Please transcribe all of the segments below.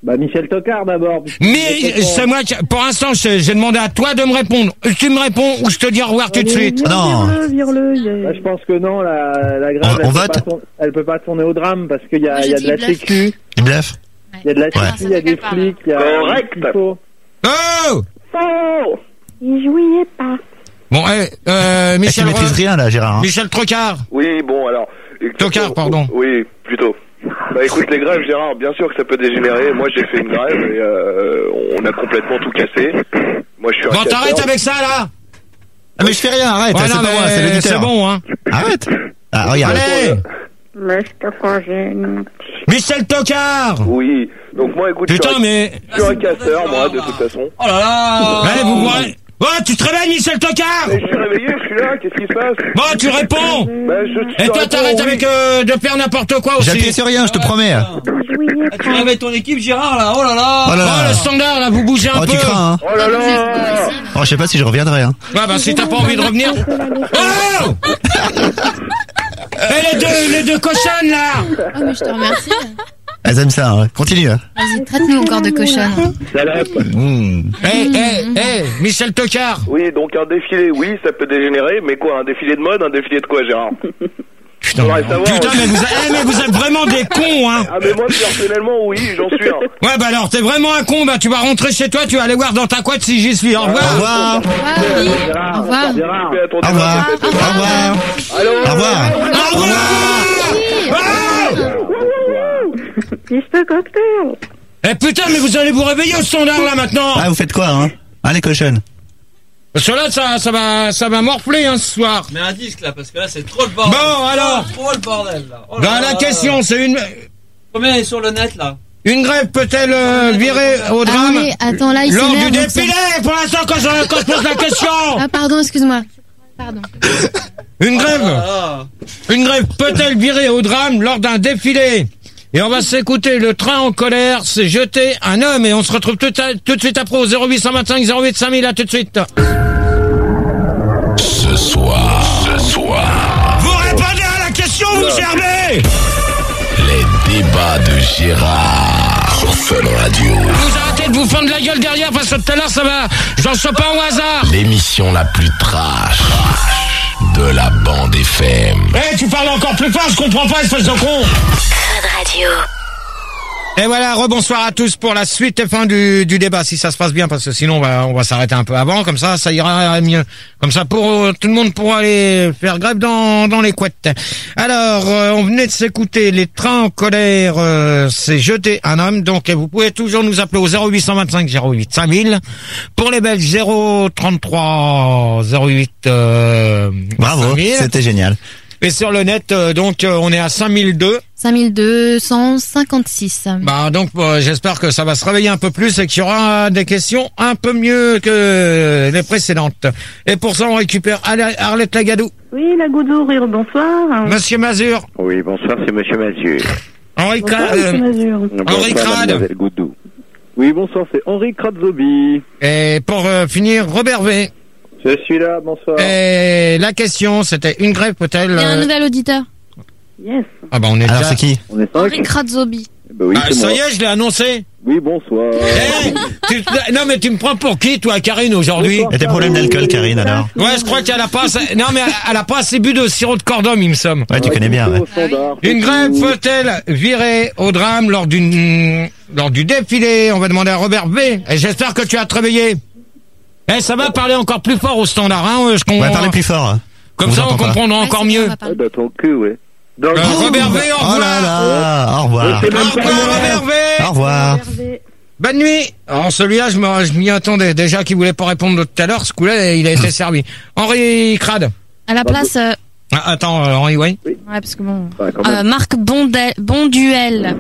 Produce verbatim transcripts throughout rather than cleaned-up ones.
Bah, Michel Tocard d'abord. Mais c'est moi qui, pour l'instant, j'ai demandé à toi de me répondre. Tu me réponds ou je te dis au revoir tout de suite. Non. Bah, je pense que non, la, la grave, On- elle, on peut vote pas tourner, elle peut pas tourner au drame parce qu'il y a, Moi, il y j'ai a de dit la bluff. sécu, Il bluffe. il y a de la sécu, Ouais. il y a des flics, il y a... Correct. il faut- Oh! Oh, il jouait pas. Bon, eh, euh, Eh, tu Michel, maîtrises Re- rien là, Gérard. hein. Michel Trocard. Oui, bon, alors... Tocard, pardon. Oui, plutôt. Bah écoute, les grèves, Gérard, bien sûr que ça peut dégénérer. Moi, j'ai fait une grève et euh, on a complètement tout cassé. Moi, je suis un Bon, casseur. t'arrêtes avec ça, là. Ah mais je fais rien, arrête, Ouais, c'est non, pas moi, mais c'est l'auditeur. c'est bon, hein. Arrête. Ah regarde. Allez, Michel Tocard. Oui, donc moi, écoute, Putain, je suis un, mais... je suis un casseur, moi, de toute façon. Oh là là. Ouais, vous voyez... Ouais, tu te réveilles, Michel Tocard. Mais je suis réveillé, je suis là, qu'est-ce qui se passe? Bon, tu réponds. Bah, je, Et je toi, réponds, t'arrêtes oui. avec euh, de faire n'importe quoi aussi. J'appuie sur rien, je te promets. Ah, tu réveilles ton équipe, Gérard, là. Oh là là. Oh là Oh, le là. standard, là, vous bougez un Oh peu. tu crains hein. Oh là là. Oh je sais pas si je reviendrai hein. Ouais, bah, si t'as pas envie de revenir... Oh. Et les deux, les deux cochonnes, là. Oh, mais je te remercie. Elles aiment ça, hein. Continue. hein. Vas-y, traite-nous encore de cochonne. Mmh. Eh, eh, eh, Michel Tocard. Oui, donc un défilé, oui, ça peut dégénérer, mais quoi, un défilé de mode, un défilé de quoi, Gérard? Putain, Faudrait savoir, putain, ouais. mais vous, êtes- eh, mais vous êtes vraiment des cons, hein. Ah, mais moi, personnellement, oui, j'en suis un. Ouais, bah alors, t'es vraiment un con, bah tu vas rentrer chez toi, tu vas aller voir dans ta couette si j'y suis. Au Au revoir. revoir. Au revoir. Gérard, Au revoir. Gérard. Fais attention Au revoir. à ta Au tête. revoir. Allô? Au revoir. Au revoir. Eh putain, mais vous allez vous réveiller au standard là maintenant. Ah vous faites quoi hein? Ah les cochonnes. Parce que là, ça, ça va, ça va morfler hein, ce soir. Mets un disque là, parce que là, c'est trop le bordel. Bon, alors. Trop le bordel là. Oh là Bah, là la là question, là. c'est une, Combien est sur le net là? une grève peut-elle euh, virer au Ah drame oui, attends, là, il lors du s'énerve. donc ça- défilé? Pour l'instant, quand je, quand je pose la question. Ah, pardon, excuse-moi. Pardon. Une grève. Ah, Une grève peut-elle virer au drame lors d'un défilé? Et on va s'écouter, le train en colère s'est jeté un homme et on se retrouve tout, à- tout de suite après au zéro huit cent vingt-cinq zéro huit cinq mille, à tout de suite. Ce soir, ce soir, Vous répondez à la question, vous gerbez. les débats de Gérard sur Fun Radio. Vous arrêtez de vous fendre la gueule derrière parce que tout à l'heure ça va, j'en sais pas au hasard. L'émission la plus trash de la bande F M. Eh, tu parles encore plus fort, je comprends pas, espèce de con. Radio. Et voilà, rebonsoir à tous pour la suite et fin du, du débat, si ça se passe bien, parce que sinon on va, on va s'arrêter un peu avant, comme ça, ça ira mieux. Comme ça, pour euh, tout le monde pourra aller faire grève dans, dans les couettes. Alors, euh, on venait de s'écouter, les trains en colère, euh, c'est jeté un homme, donc vous pouvez toujours nous appeler au zéro huit cent vingt-cinq zéro huit cinq mille. Pour les Belges, zéro trente-trois zéro huit euh, Bravo, cinq mille. c'était génial. Et sur le net, euh, donc, euh, on est à cinq mille deux. cinq mille deux cent cinquante-six. Bah donc euh, j'espère que ça va se réveiller un peu plus et qu'il y aura des questions un peu mieux que les précédentes. Et pour ça on récupère Arle- Arlette Lagadou. Oui, la Goudou, rire, bonsoir. Monsieur Mazur, Oui, bonsoir, c'est Monsieur Mazur. Henri Bonsoir, Cra- monsieur euh, Mazur. Henri Crade. Mademoiselle Goudou. Oui, bonsoir, c'est Henri Kratzobi. Et pour euh, finir Robert V. Je suis là, bonsoir. Et la question c'était une grève peut-elle Il y a un euh, nouvel auditeur. Yes. Ah bah on est Alors déjà... c'est qui? On est cinq? Henri Kratzobi. Bah oui, Ah, c'est ça moi. y est, je l'ai annoncé. Oui, bonsoir. Eh, tu- non mais tu me prends pour qui toi Karine aujourd'hui? Bonsoir. Et tes problèmes d'alcool Karine alors? Ouais, je crois qu'elle a pas assez... Non mais elle a pas assez bu de sirop de cordon, il me semble. Ouais tu connais bien ouais. Au standard, Une c'est grève tout. peut-elle virer au drame lors d'une lors du défilé? On va demander à Robert B. Et j'espère que tu as te réveillé. Eh, ça va parler encore plus fort au standard, hein? Je comprends. Ouais parlez plus fort. hein. Comme On ça, vous on entend pas. comprendra Ouais, encore c'est bon, mieux. on va parler. Ah, dans ton cul, ouais. Dans le Euh, cul. Robert V, au Oh là revoir. là, au revoir. C'est Au même pas revoir, moi. Robert V. Au revoir. Bonne nuit. Alors, celui-là, je me- je m'y attendais. Déjà qu'il voulait pas répondre tout à l'heure, ce coup-là, il a été servi. Henri Crade. À la place, euh, Ah, attends, euh, Henri, oui. ouais, parce que bon. Ouais, quand Euh, même. Marc Bondel, Bonduel.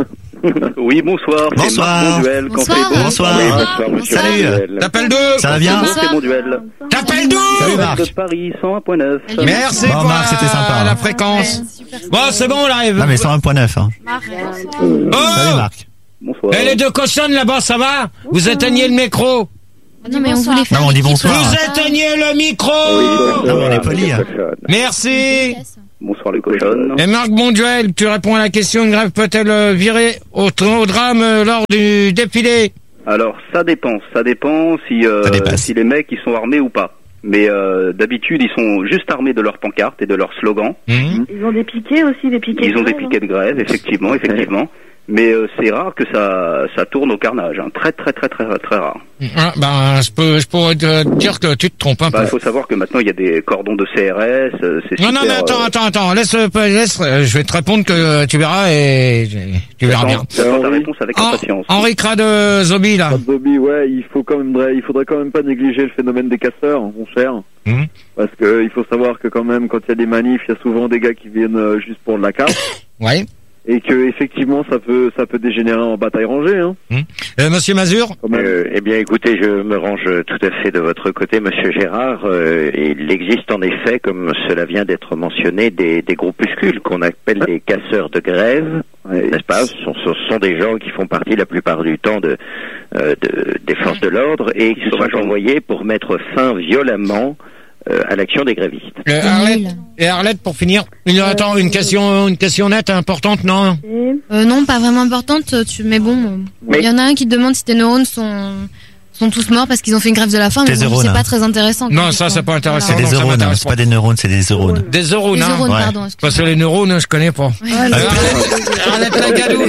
Oui, bonsoir. c'est Bonsoir. Marc Bonduel. Quand Bonsoir. c'est bon. Bonsoir. Oui, bonsoir, monsieur Bonsoir. Bonduel. T'appelles d'où? Ça va bien? Bonsoir. C'est mon duel. T'appelles d'où? Salut Marc. De Paris, cent un point neuf. Salut. Merci Bon, pour Marc, la, c'était sympa, hein. la fréquence. Ouais, super. Bon, c'est bon, là. Non mais cent un point neuf hein. Marc, Salut Oh! Marc. Bonsoir. Eh, les deux cochonnes là-bas, ça va? Vous éteignez le micro. non, mais on voulait faire. Non, on dit l'équipe. bonsoir. Vous éteignez le micro. Oui, Non, mais on est poli, hein. Merci. Bonsoir les cochonnes. Et Marc Bonduel, tu réponds à la question, une grève peut-elle euh, virer au, au drame euh, lors du défilé? Alors ça dépend, ça dépend si, euh, Ça dépasse. si les mecs ils sont armés ou pas. Mais euh, d'habitude ils sont juste armés de leurs pancartes et de leurs slogans. Mmh. Ils ont des piquets aussi, des piquets. Ils ont de des grève, piquets de grève, effectivement, effectivement. Mais euh, c'est rare que ça ça tourne au carnage, hein. Très très très très très rare. Ah, ben, je peux, je pourrais te dire que tu te trompes un Bah, il peu. faut savoir que maintenant il y a des cordons de C R S, euh, c'est Non, super. non, mais attends, euh, attends, attends, laisse, euh, laisse, euh, je vais te répondre que euh, tu verras et tu verras bien. J'attends j'attends ta Henri. réponse avec Hen- impatience. Henri Crade Zobi, là. Pas de Bobby, ouais, il faut quand même, il faudrait quand même pas négliger le phénomène des casseurs, mon cher. Mhm. Parce que il faut savoir que quand même, quand il y a des manifs, il y a souvent des gars qui viennent euh, juste pour de la casse. Ouais. Et que effectivement, ça peut, ça peut dégénérer en bataille rangée, hein. Euh, Monsieur Mazur? Quand même. Euh, eh bien, écoutez, je me range tout à fait de votre côté, Monsieur Gérard. Euh, il existe en effet, comme cela vient d'être mentionné, des, des groupuscules qu'on appelle les casseurs de grève, Ouais. n'est-ce pas? Ce sont, ce sont des gens qui font partie la plupart du temps de, euh, de- des forces de l'ordre et qui sont envoyés pour mettre fin violemment euh, à l'action des grévistes. Euh, Arlette, et Arlette, pour finir, une, attends, une question, une question nette, importante, non? Et Euh, non, pas vraiment importante, tu, mais bon, euh, Mais- il y en a un qui te demande si tes neurones sont, sont tous morts parce qu'ils ont fait une grève de la faim, mais Tes bon, neurones, c'est hein. pas très intéressant. Non, comme ça, question. c'est pas intéressant. C'est non, des ça neurones, hein, m'intéresse c'est pas des neurones, c'est des neurones. Des neurones, Les hein. neurones, Ouais. pardon, Parce excuse-moi. que les neurones, je connais pas. Ouais. Euh, Arlette, Arlette Lagadou.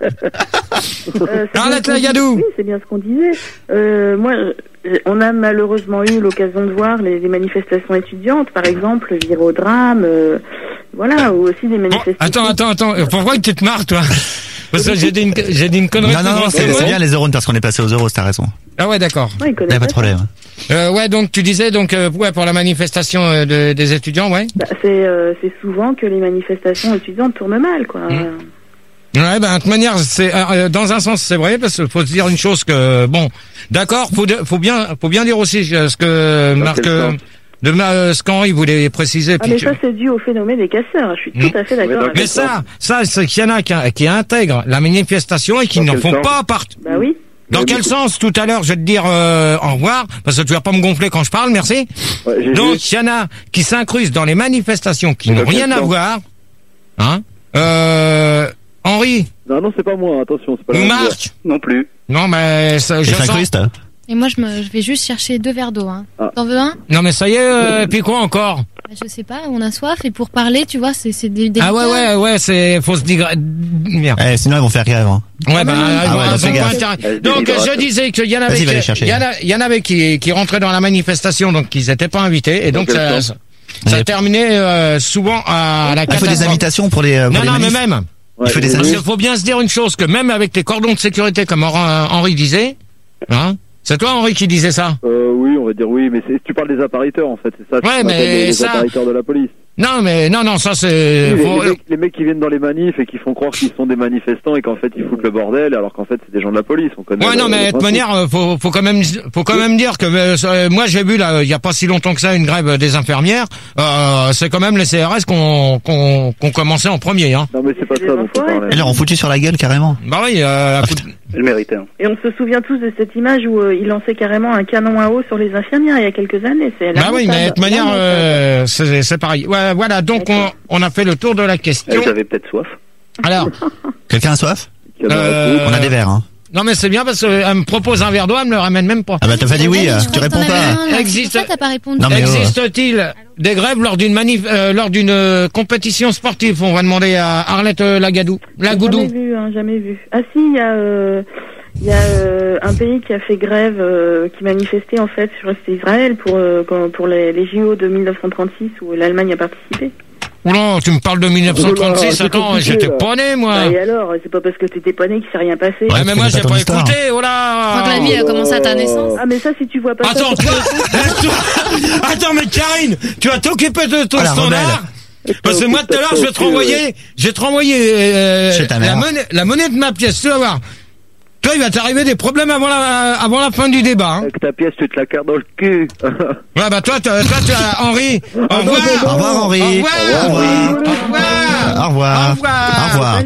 Euh, c'est Arlette bien ce qu'on Lagadou. dit- Oui, c'est bien ce qu'on disait. Euh, moi, euh, on a malheureusement eu l'occasion de voir les, les manifestations étudiantes, par exemple, virer au drame, euh, voilà, ou aussi des Bon, manifestations. attends, attends, attends. Euh, Pourquoi tu te marres, toi? Parce que j'ai dit une, j'ai dit une connerie. Non, non, non, devant c'est toi. c'est bien les neurones parce qu'on est passé aux euros, t'as raison. Ah ouais, d'accord. Ouais, ils Y connaissent a pas de problème. Euh, ouais, donc tu disais donc euh, ouais pour la manifestation euh, de- des étudiants, ouais. Bah, c'est euh, c'est souvent que les manifestations étudiantes tournent mal, quoi. Mmh. Ouais, ben de toute manière, c'est euh, dans un sens c'est vrai parce qu'il faut se dire une chose que bon, d'accord, faut de- faut bien faut bien dire aussi euh, ce que Marc quel euh, sens de euh, ce qu'Henri voulait préciser. Ah, puis mais que- ça, c'est dû au phénomène des casseurs. Je suis Mmh. tout à fait d'accord Mais dans avec mais toi. ça, ça c'est qu'il y en a qui, qui intègrent la manifestation et qui Dans n'en quel font sens pas partie. Bah oui. Dans Mais quel oui. sens tout à l'heure je vais te dire euh, au revoir parce que tu vas pas me gonfler quand je parle, merci. Ouais, j'ai Donc juste- il y en a qui s'incrustent dans les manifestations qui Mais n'ont dans quel rien à sens voir. Hein euh, Henri Non, non, c'est pas moi, attention, c'est pas ou la même Marc. Non plus. Non mais ça, Les je sens... synchristes? Et moi, je, me, je vais juste chercher deux verres d'eau. Hein. Ah. T'en veux un? Non mais ça y est, euh, et puis quoi encore? Bah, je sais pas, on a soif et pour parler, tu vois, c'est c'est des, des Ah ouais ouais ouais, c'est faut se dire merde. Eh, sinon ils vont faire grève. Hein. Ouais bah non, non, euh, ah ouais, voilà, donc c'est fais pas gaffe. intérêt- Elle se donc déshydrate. je disais qu'il y en avait Vas-y, va les qui, chercher. il y en a, il y en avait qui qui rentraient dans la manifestation donc qu'ils étaient pas invités et donc quel ça, sens ça, ça Ouais. terminait euh, souvent à la Ah, il faut des catastrophe. invitations pour les, pour Non les non mais manifs. même Ouais, il faut des j'ai parce juste- qu'il faut bien se dire une chose que même avec les cordons de sécurité comme Henri Henri disait, hein, c'est toi Henri qui disait ça. Euh, oui, on va dire oui, mais c'est, tu parles des apparaiteurs en fait, c'est ça. tu Ouais, parles mais des, des ça- apparaiteurs de la police. Non mais non non ça c'est Oui, les, faut- les mecs, les mecs qui viennent dans les manifs et qui font croire qu'ils sont des manifestants et qu'en fait ils foutent le bordel alors qu'en fait c'est des gens de la police. On connaît. Ouais le- non mais le de toute principe. manière euh, faut faut quand même faut quand même dire que euh, ça, moi j'ai vu là il y a pas si longtemps que ça une grève des infirmières, euh, c'est quand même les C R S qu'on qu'on qu'on commençait en premier hein. Non mais c'est pas C'est ça des dont on enfoirés, parlait. Ils leur ont foutu sur la gueule carrément. Bah oui euh, à coup de- Je le méritais. Hein. Et on se souvient tous de cette image où euh, il lançait carrément un canon à eau sur les infirmières il y a quelques années. C'est Bah oui mais de toute manière lamentable. euh, c'est c'est pareil. Ouais, voilà donc on on a fait le tour de la question. Vous avez peut-être soif. Alors Quelqu'un a soif? euh, On a des verres. Hein. non mais c'est bien parce qu'elle me propose un verre d'eau, elle me le ramène même pas. Ah bah t'as pas dit oui, Ouais, euh, je tu crois que t'en réponds avais pas. un, là. Existe- C'est pour ça que t'as pas répondu. Non, mais oh. Existe-t-il des grèves lors d'une manif euh, lors d'une euh, compétition sportive? On va demander à Arlette euh, Lagadou. Lagoudou. Jamais vu, hein, jamais vu. Ah si, il y a, euh, il y a euh, un pays qui a fait grève, euh, qui manifestait en fait sur c'était Israël pour euh, quand- pour les, les J O de mille neuf cent trente-six où l'Allemagne a participé. Oula, tu me parles de mille neuf cent trente-six, c'est attends, compliqué, j'étais là. pas né, moi. Bah, et alors, c'est pas parce que t'étais pas né qu'il s'est rien passé. Ouais, Ouais, mais tu moi, connais j'ai pas pas ton histoire. écouté, oh Je crois que la là. vie a commencé à ta naissance. Ah mais ça si tu vois pas Attends, ça. toi, toi- attends, mais Karine, tu vas t'occuper de ton Oh, la standard. Parce que moi, tout à l'heure, je vais te renvoyer, je vais te renvoyer, euh, Chez ta la mère. monnaie, la monnaie de ma pièce, tu vas voir. Toi, il va t'arriver des problèmes avant la, avant la fin du débat, hein. Avec ta pièce, tu te la carres dans le cul. Ouais, bah, toi, toi, toi, tu as, Henri. Au revoir. Au revoir Henri. Au revoir. Au revoir. Au revoir. Au revoir. Au revoir. Au revoir.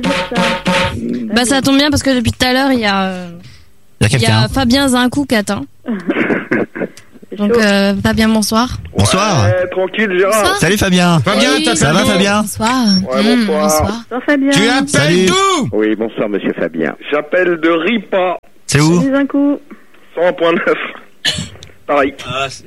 Bah ça tombe bien parce que depuis tout à l'heure, il y a, euh, Il y a il y quelqu'un. a Fabien Zincou qui attend. Donc euh, Fabien, bonsoir. Bonsoir. Ouais, tranquille, Gérard. Bonsoir. Salut Fabien. Fabien, Oui. t'appelles Ça va d'où Fabien? Bonsoir. Ouais, Mmh, bonsoir. bonsoir. Ça Fabien. Tu appelles Salut. d'où? Oui, bonsoir, monsieur Fabien. J'appelle de Ripa, C'est où? Dis un coup. cent virgule neuf. Pareil. Ah, c'est-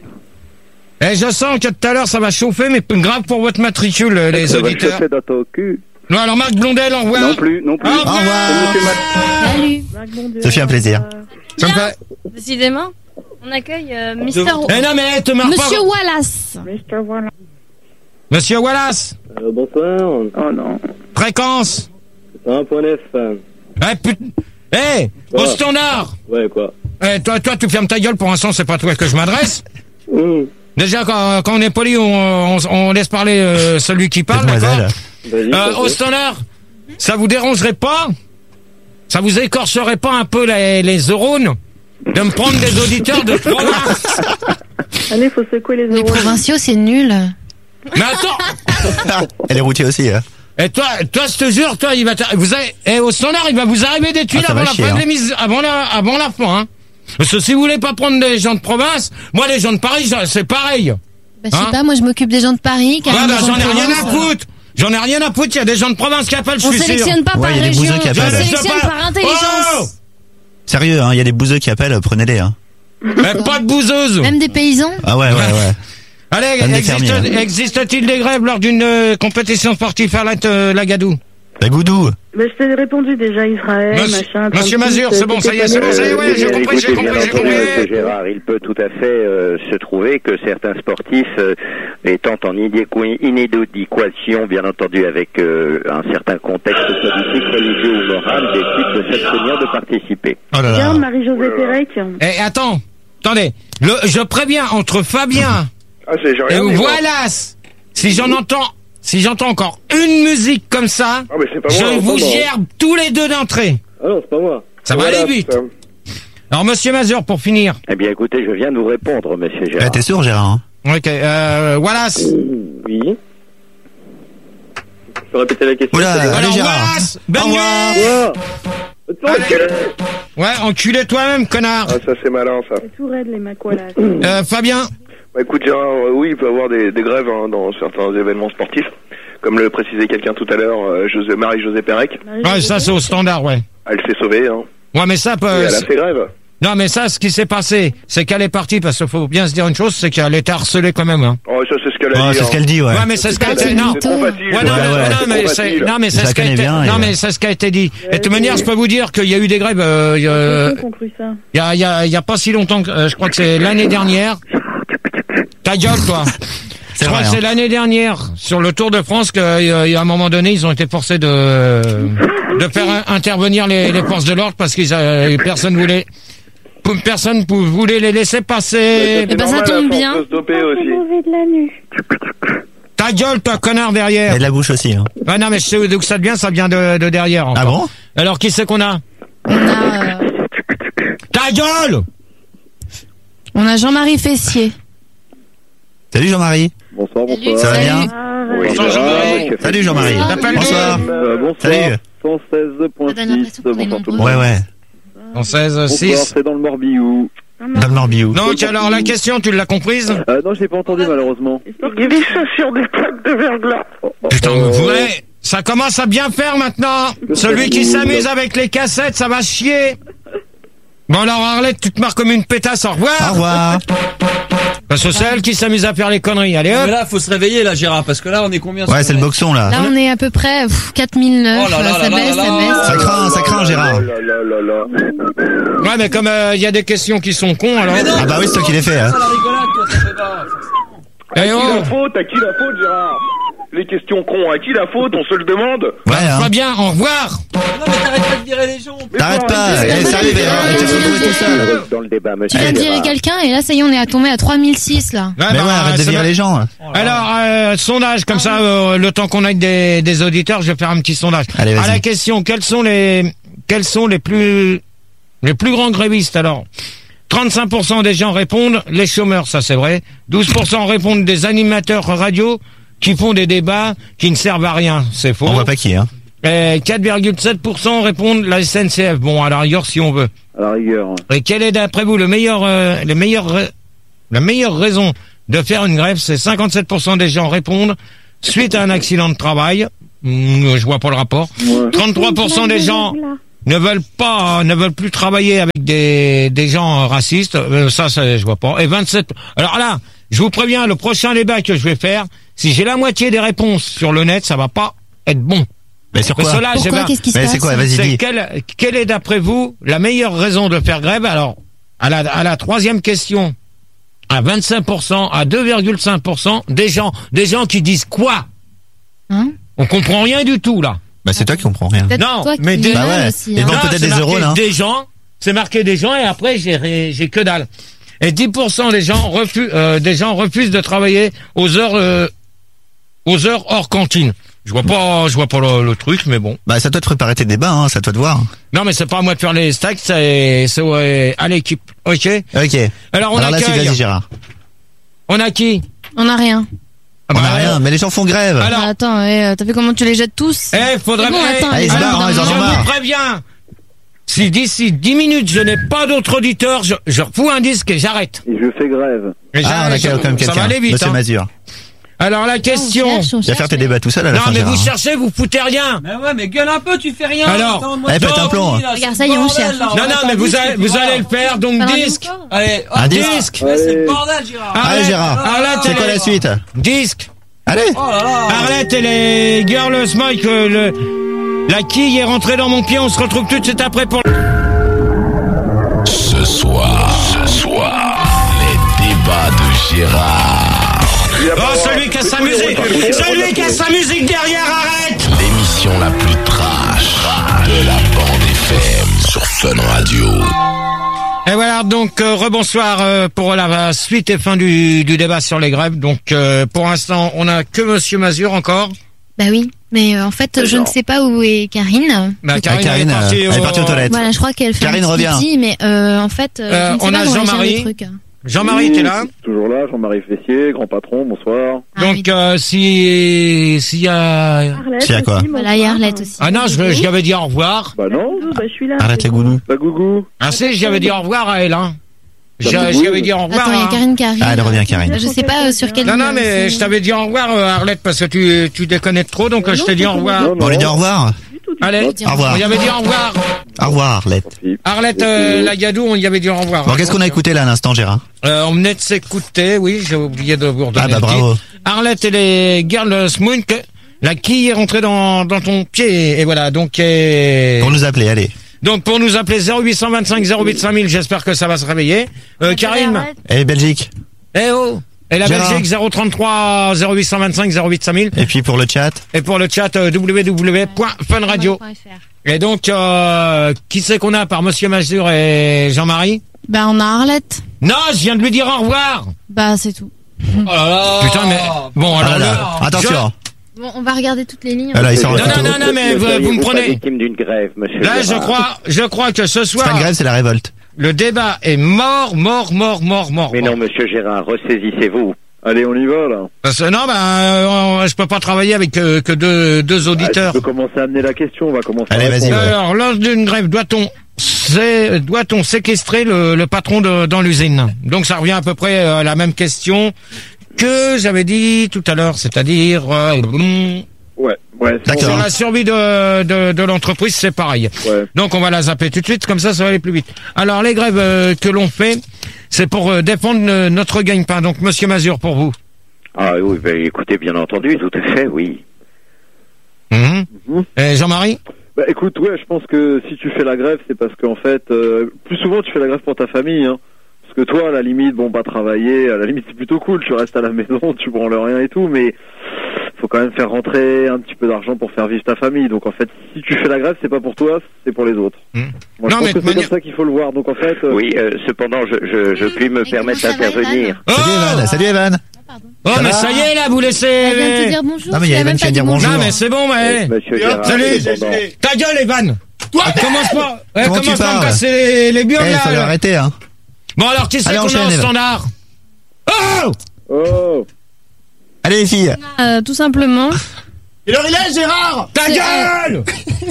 Eh, je sens que tout à l'heure ça va chauffer, mais grave pour votre matricule, euh, les Ça va auditeurs. chauffer dans ton cul. Non, alors Marc Blondel, au revoir. Non plus, non plus. Au Au revoir. C'est Monsieur Mat- Salut. Marc Blondieu. Ça fait un plaisir. Ça me Bien. fait... Décidément, on accueille euh, Mister Eh non, mais te marre Monsieur pas. Wallace. Mister Voilà. Monsieur Wallace, Euh, bonsoir, Oh non. fréquence. un point neuf. Eh, put... Eh, au Quoi standard. Ouais, quoi. Eh, toi, toi, tu fermes ta gueule, pour l'instant, c'est pas toi que je m'adresse. Mmh. Déjà, quand, quand on est poli, on, on, on laisse parler euh, celui qui parle, d'accord? Mademoiselle. Vas-y, Euh, au vas-y. standard, ça vous dérangerait pas? Ça vous écorcherait pas un peu les, les neurones de me prendre des auditeurs de province? Allez, faut secouer les Les euros. provinciaux, c'est nul. Mais attends! Elle est routier aussi, hein. Et toi, toi, je te jure, toi, il va t'a- vous avez, et au standard, il va vous arriver des tuiles Ah, ça avant va la chier, fin de hein. l'émission, avant la, avant la fin, hein. Parce que si vous voulez pas prendre des gens de province, moi, les gens de Paris, ça- c'est pareil. Bah, je sais Hein pas, moi je m'occupe des gens de Paris. Ouais, Karine, bah, des gens j'en de ai rien à Provence. foutre. J'en ai rien à foutre, il y a des gens de province qui appellent, je On suis sûr. sélectionne pas Ouais, par il y a des région, bouseux qui on appellent. sélectionne Je sais par pas. intelligence. Sérieux, hein, il y a des bouseux qui appellent, prenez-les, hein. Eh, pas de bouseuse. Même des paysans. Ah ouais, ouais, ouais. Allez, Même des existe, fermiers, hein. existe-t-il des grèves lors d'une euh, compétition sportive à la euh, Lagadou? La Goudou. Bah, je t'ai répondu déjà, Israël, Monsieur- machin. Monsieur trente-six, Mazur, c'est bon, ça y est, c'est bon, ça y est, ouais, j'ai Bien, compris, j'ai écoutez, compris, bien j'ai entendu, compris. monsieur Gérard, il peut tout à fait euh, se trouver que certains sportifs, euh, étant en idéqu- inéducation, bien entendu, avec euh, un certain contexte politique, religieux ou moral, décident de s'abstenir de participer. Oh là là. Regarde, Marie-Josée Pérec. Eh, attends, attendez, le, je préviens, entre Fabien Ah, c'est, j'ai et rien dit, moi. voilà, si j'en entends, si j'entends encore une musique comme ça, Ah, mais c'est pas je moi, vous c'est pas moi. gerbe tous les deux d'entrée. Ah non, c'est pas moi. Ça va Voilà, aller vite. putain. Alors, monsieur Mazur, pour finir. Eh bien, écoutez, je viens de vous répondre, monsieur Eh, Gérard. t'es sourd, Gérard, hein. Ok, euh, Wallace. Oui. Je peux répéter la question. Oula, c'est les- allez, Alors, Gérard. Wallace, Au bonne revoir. nuit. Quoi Attends, Allez. Ouais, enculé toi-même, connard. Ah, ça, c'est malin, ça. C'est tout raide, les Macolas. Euh, Fabien. Bah, écoute, Gérard, euh, oui, il peut y avoir des, des grèves hein, dans certains événements sportifs. Comme le précisait quelqu'un tout à l'heure, euh, José, Marie-Josée Pérec. Ouais, ça, c'est au standard, ouais. Elle s'est sauvée, hein. Ouais, mais ça, Et peut, elle a fait grève. non, mais ça, ce qui s'est passé, c'est qu'elle est partie, parce qu'il faut bien se dire une chose, c'est qu'elle était harcelée quand même, hein. Oh, ça, c'est ce qu'elle a Oh, dit. c'est hein. ce qu'elle dit, ouais. Ouais, mais c'est ce qui a C'est été, pas non. du C'est trop tout. facile. Ouais, non, Ouais, mais, ouais. non, mais trop c'est, facile. non, mais Je c'est la ce qui a connais été, bien, non, et- mais c'est ce qui a été dit. Et de toute Ouais, manière, ouais. je peux vous dire qu'il y a eu des grèves, euh, il y a, Ils ont cru ça. il y a, il y a, il y a pas si longtemps que, euh, je crois que c'est l'année dernière. Ta gueule, toi. C'est Je crois vrai, que hein. c'est l'année dernière, sur le Tour de France, qu'à un moment donné, ils ont été forcés de, de faire un- intervenir les, les forces de l'ordre parce qu'ils, euh, personne voulait, personne pou- voulait les laisser passer. Eh ben, ça normal, tombe à force bien. de se doper aussi. Mauvais de la nuit. Ta gueule, toi, connard, derrière. Et de la bouche aussi, hein. Ah non, mais je sais d'où ça vient, ça vient de, de derrière. Encore. Ah bon? Alors, qui c'est qu'on a? On a, euh, Ta gueule! on a Jean-Marie Fessier. Salut Jean-Marie. Bonsoir, Salut, bonsoir. Ça va salut. bien? Oui, Bonsoir, Gérard, Jean-Marie. monsieur Salut Jean-Marie. Bonsoir. T'appelles Bonsoir. Euh, bonsoir. Salut. cent seize point Ça donne l'impression six. qu'on est Bonsoir tout le nombreux. monde. Ouais, ouais. En seize, Bonsoir, six. c'est dans le Morbihan. Dans le Morbihan. Donc, alors, la question, tu l'as comprise? Euh, non, je l'ai pas entendu malheureusement. Il glisse sur des plaques de verglas. Putain, Euh, vous voulez, ça commence à bien faire maintenant. Celui qui s'amuse avec les cassettes, ça va chier. Bon, alors, Arlette, tu te marres comme une pétasse, au revoir. Au revoir. Parce que c'est elle qui s'amuse à faire les conneries. Allez, Mais hop. là, faut se réveiller, là, Gérard, parce que là, on est combien Ouais, sur c'est le net boxon, là. Là, on est à peu près pff, quatre mille neuf. Oh là là ça là là baisse, là ça là. baisse. Ça craint, ça craint, Gérard. Oh là là là là. Ouais, mais comme il y a des questions qui sont cons, alors. Mais non, Ah bah oui, c'est toi qui l'as fait, hein. ça, la rigolade, toi, ça fait pas. Eh À qui oh. la faute? À qui la faute, Gérard? Les questions cons, à qui la faute? On se le demande. Ouais, hein. Pas bien, au revoir. Non, mais t'arrêtes pas de virer les gens. Mais T'arrêtes faut pas. arrêter. Eh, sérieux, Gérard, il te faut trouver tout seul. Dans le débat, Tu monsieur viens de virer Gérard. quelqu'un et là, ça y est, on est à tomber à trois mille six, là. Ouais, Mais bah, ouais, arrête de ça virer va- les gens. hein. Alors, euh, sondage, comme ça, euh, le temps qu'on ait des, des auditeurs, je vais faire un petit sondage. Allez, vas-y. À la question, quels sont les, quels sont les plus, les plus grands grévistes, alors? trente-cinq pour cent des gens répondent les chômeurs, ça c'est vrai. douze pour cent répondent des animateurs radio qui font des débats qui ne servent à rien, c'est faux. On voit pas qui, hein. Et quatre virgule sept pour cent répondent la S N C F. Bon, à la rigueur, si on veut. À la rigueur. Et quelle est d'après vous le meilleur, euh, les meilleurs, ra- la meilleure raison de faire une grève. C'est cinquante-sept pour cent des gens répondent suite à un accident de travail. Mmh, je vois pas le rapport. Ouais. trente-trois pour cent des gens ne veulent pas, ne veulent plus travailler avec des, des gens racistes. Euh, ça, ça, je vois pas. Et vingt-sept. Alors là, je vous préviens, le prochain débat que je vais faire, si j'ai la moitié des réponses sur le net, ça va pas être bon. Mais sur quoi? Cela, Pourquoi Qu'est-ce qui se Mais passe c'est quoi? Vas-y, dis. Quelle, quelle est d'après vous la meilleure raison de faire grève? Alors, à la, à la troisième question, à vingt-cinq pour cent, à deux virgule cinq pour cent, des gens, des gens qui disent quoi? Hein? On comprend rien du tout là. Bah c'est toi qui comprends rien. Non, toi qui mais des, bah ouais. aussi, Et hein. donc peut-être des euros là. Des gens, c'est marqué des gens et après j'ai j'ai que dalle. Et dix pour cent des gens refusent euh, des gens refusent de travailler aux heures euh, aux heures hors cantine. Je vois pas je vois pas le, le truc mais bon. Bah c'est à toi de préparer tes débats hein, c'est à toi de voir. Non mais c'est pas à moi de faire les stacks, c'est c'est ouais, à l'équipe. OK. OK. Alors on Alors là accueille. c'est vas-y Gérard. On a qui? On a rien. Ah on bah, a rien, mais les gens font grève. Alors, ah, attends, eh, t'as vu comment tu les jettes tous? Eh, faudrait bon, bien. Attends, ah, ils se barrent, hein, ils en ont marre. Je vous préviens. Si d'ici dix minutes je n'ai pas d'autres auditeurs, je, je refous un disque et j'arrête. Et je fais grève. Et ah, on a quand même quelqu'un. Ça va aller vite. Monsieur hein. Mazur. Alors la question. On cherche, on Tu vas faire tes mais... débats tout seul à la non, fin. Non mais Gérard. vous cherchez, vous foutez rien. Mais ouais, mais gueule un peu, tu fais rien. Alors, eh, pète un plomb. Regarde, ça y est, on cherche. Non, non, mais vous allez, vous allez le faire, donc disque. Allez, un disque. Mais c'est le bordel, Gérard. Allez Gérard. Arlette, c'est quoi la suite? Disque. Allez. Oh là là. Arlette et les Girls Mike, le, la quille est rentrée dans mon pied, on se retrouve tout de suite après pour... Ce soir, ce soir, les débats de Gérard. Oh, celui qui a sa musique, celui qui a sa musique derrière, arrête. L'émission la plus trash de la bande F M sur Fun Radio. Et voilà, donc euh, rebonsoir euh, pour la suite et fin du, du débat sur les grèves. Donc euh, pour l'instant, on a que Monsieur Mazur encore. Bah oui, mais euh, en fait, je ne sais pas où est Karine. Bah, Karine, ah, Karine, elle est partie, elle est partie aux toilettes. Voilà, je crois qu'elle fait Karine un petit revient. pipi, mais euh, en fait, euh, Euh, je ne sais on pas a où elle Jean-Marie. gère les trucs. Jean-Marie, Oui, t'es là? Toujours là, Jean-Marie Fessier, grand patron, bonsoir. Donc euh, si s'il y a Arlette C'est à quoi aussi, Voilà, il y a Arlette aussi. ah non, je je lui avais dit au revoir. Bah non. Bah, je suis là. Arrête les goulous. Bah gougou. Ah si, j'y avais dit au revoir à elle hein. Je Bah, j'y avais dit au revoir. Attends, il y a hein. Karine qui arrive. Ah, elle revient, Karine. Je sais pas euh, sur quelle Non non ligne, mais c'est- je t'avais dit au revoir euh, Arlette parce que tu tu déconnes trop donc euh, je t'ai dit au revoir. Non, Bon, on lui dit au revoir. Allez, Au revoir. on y avait dit au revoir. Au revoir Arlette. Arlette euh, la Gadou, on y avait dit au revoir. Bon, qu'est-ce qu'on a écouté là à l'instant Gérard? Euh, on venait de s'écouter, oui, j'ai oublié de vous redonner Ah bah le bravo. titre. Arlette et les Girls Moon, que la quille est rentrée dans, dans ton pied, et voilà, donc, et... Pour nous appeler, allez. donc pour nous appeler zéro huit cent vingt-cinq zéro huit cinq mille, j'espère que ça va se réveiller. Euh, Karim, Et Belgique. eh oh, et la Gérard. Belgique zéro trente-trois zéro huit cent vingt-cinq zéro huit cinq mille, Et puis pour le chat. et pour le chat euh, w w w point fun radio. Et donc, euh, qui c'est qu'on a par Monsieur Mazur et Jean-Marie? Bah, on a Arlette. Non, je viens de lui dire au revoir. Bah, c'est tout. Oh là là. Putain, mais bon, Ah alors là là, là. Attention. Bon, on va regarder toutes les lignes. Ah là, il sort le Non, non, couteau. non, non, mais vous, vous me Seriez-vous pas prenez. victime d'une grève, monsieur Là, je Gérard crois, je crois que ce C'est pas soir, une grève, c'est la révolte. le débat est mort, mort, mort, mort, mort. Mais mort. non, monsieur Gérard, ressaisissez-vous. Allez, on y va là. Parce que non, ben, euh, je peux pas travailler avec euh, que deux, deux Ah, auditeurs. tu peux commencer à amener la question, on va commencer. Allez, à vas-y, répondre. ouais. Alors, lors d'une grève, doit-on, c'est, doit-on séquestrer le, le patron de, dans l'usine? Donc, ça revient à peu près à la même question que j'avais dit tout à l'heure, c'est-à-dire, euh, Ouais, ouais. c'est sur D'accord. la survie de, de, de l'entreprise, c'est pareil. Ouais. Donc on va la zapper tout de suite, comme ça ça va aller plus vite. Alors les grèves euh, que l'on fait, c'est pour euh, défendre euh, notre gagne-pain. Donc Monsieur Mazur, pour vous. Ah oui, bah, écoutez, bien entendu, tout à fait, oui. Mhm. Mhm. Et Jean-Marie? Bah écoute, ouais, je pense que si tu fais la grève, c'est parce qu'en fait, euh, plus souvent tu fais la grève pour ta famille, hein. Parce que toi, à la limite, bon, pas travailler, à la limite c'est plutôt cool, tu restes à la maison, tu branles rien et tout, mais faut quand même faire rentrer un petit peu d'argent pour faire vivre ta famille. Donc en fait, si tu fais la grève, c'est pas pour toi, c'est pour les autres. Mmh. Moi, Non, je mais pense que de c'est manière- comme ça qu'il faut le voir. Donc en fait, euh, Oui, euh, cependant, je, je, je puis me Et permettre comment ça va, d'intervenir. Oh, Salut Evan. Salut Evan. oh Ça mais va ça y est là, vous laissez. Elle vient de te dire bonjour. Non, mais il y a tu l'as Evan même qui pas vient dit dire bonjour. Non mais c'est bon, mais. Monsieur Gérard, Salut. cependant. Ta gueule, Evan. Ah, commence pas. Eh, Comment tu commence pas à me parles casser les, les burnes Eh, là. faut là. arrêter, hein. Bon alors qui c'est Allez, qu'on a enchaîne, en Evan. standard? Oh. oh, Allez les filles. Euh, tout simplement, Il heure il est, Gérard. Ta C'est- gueule.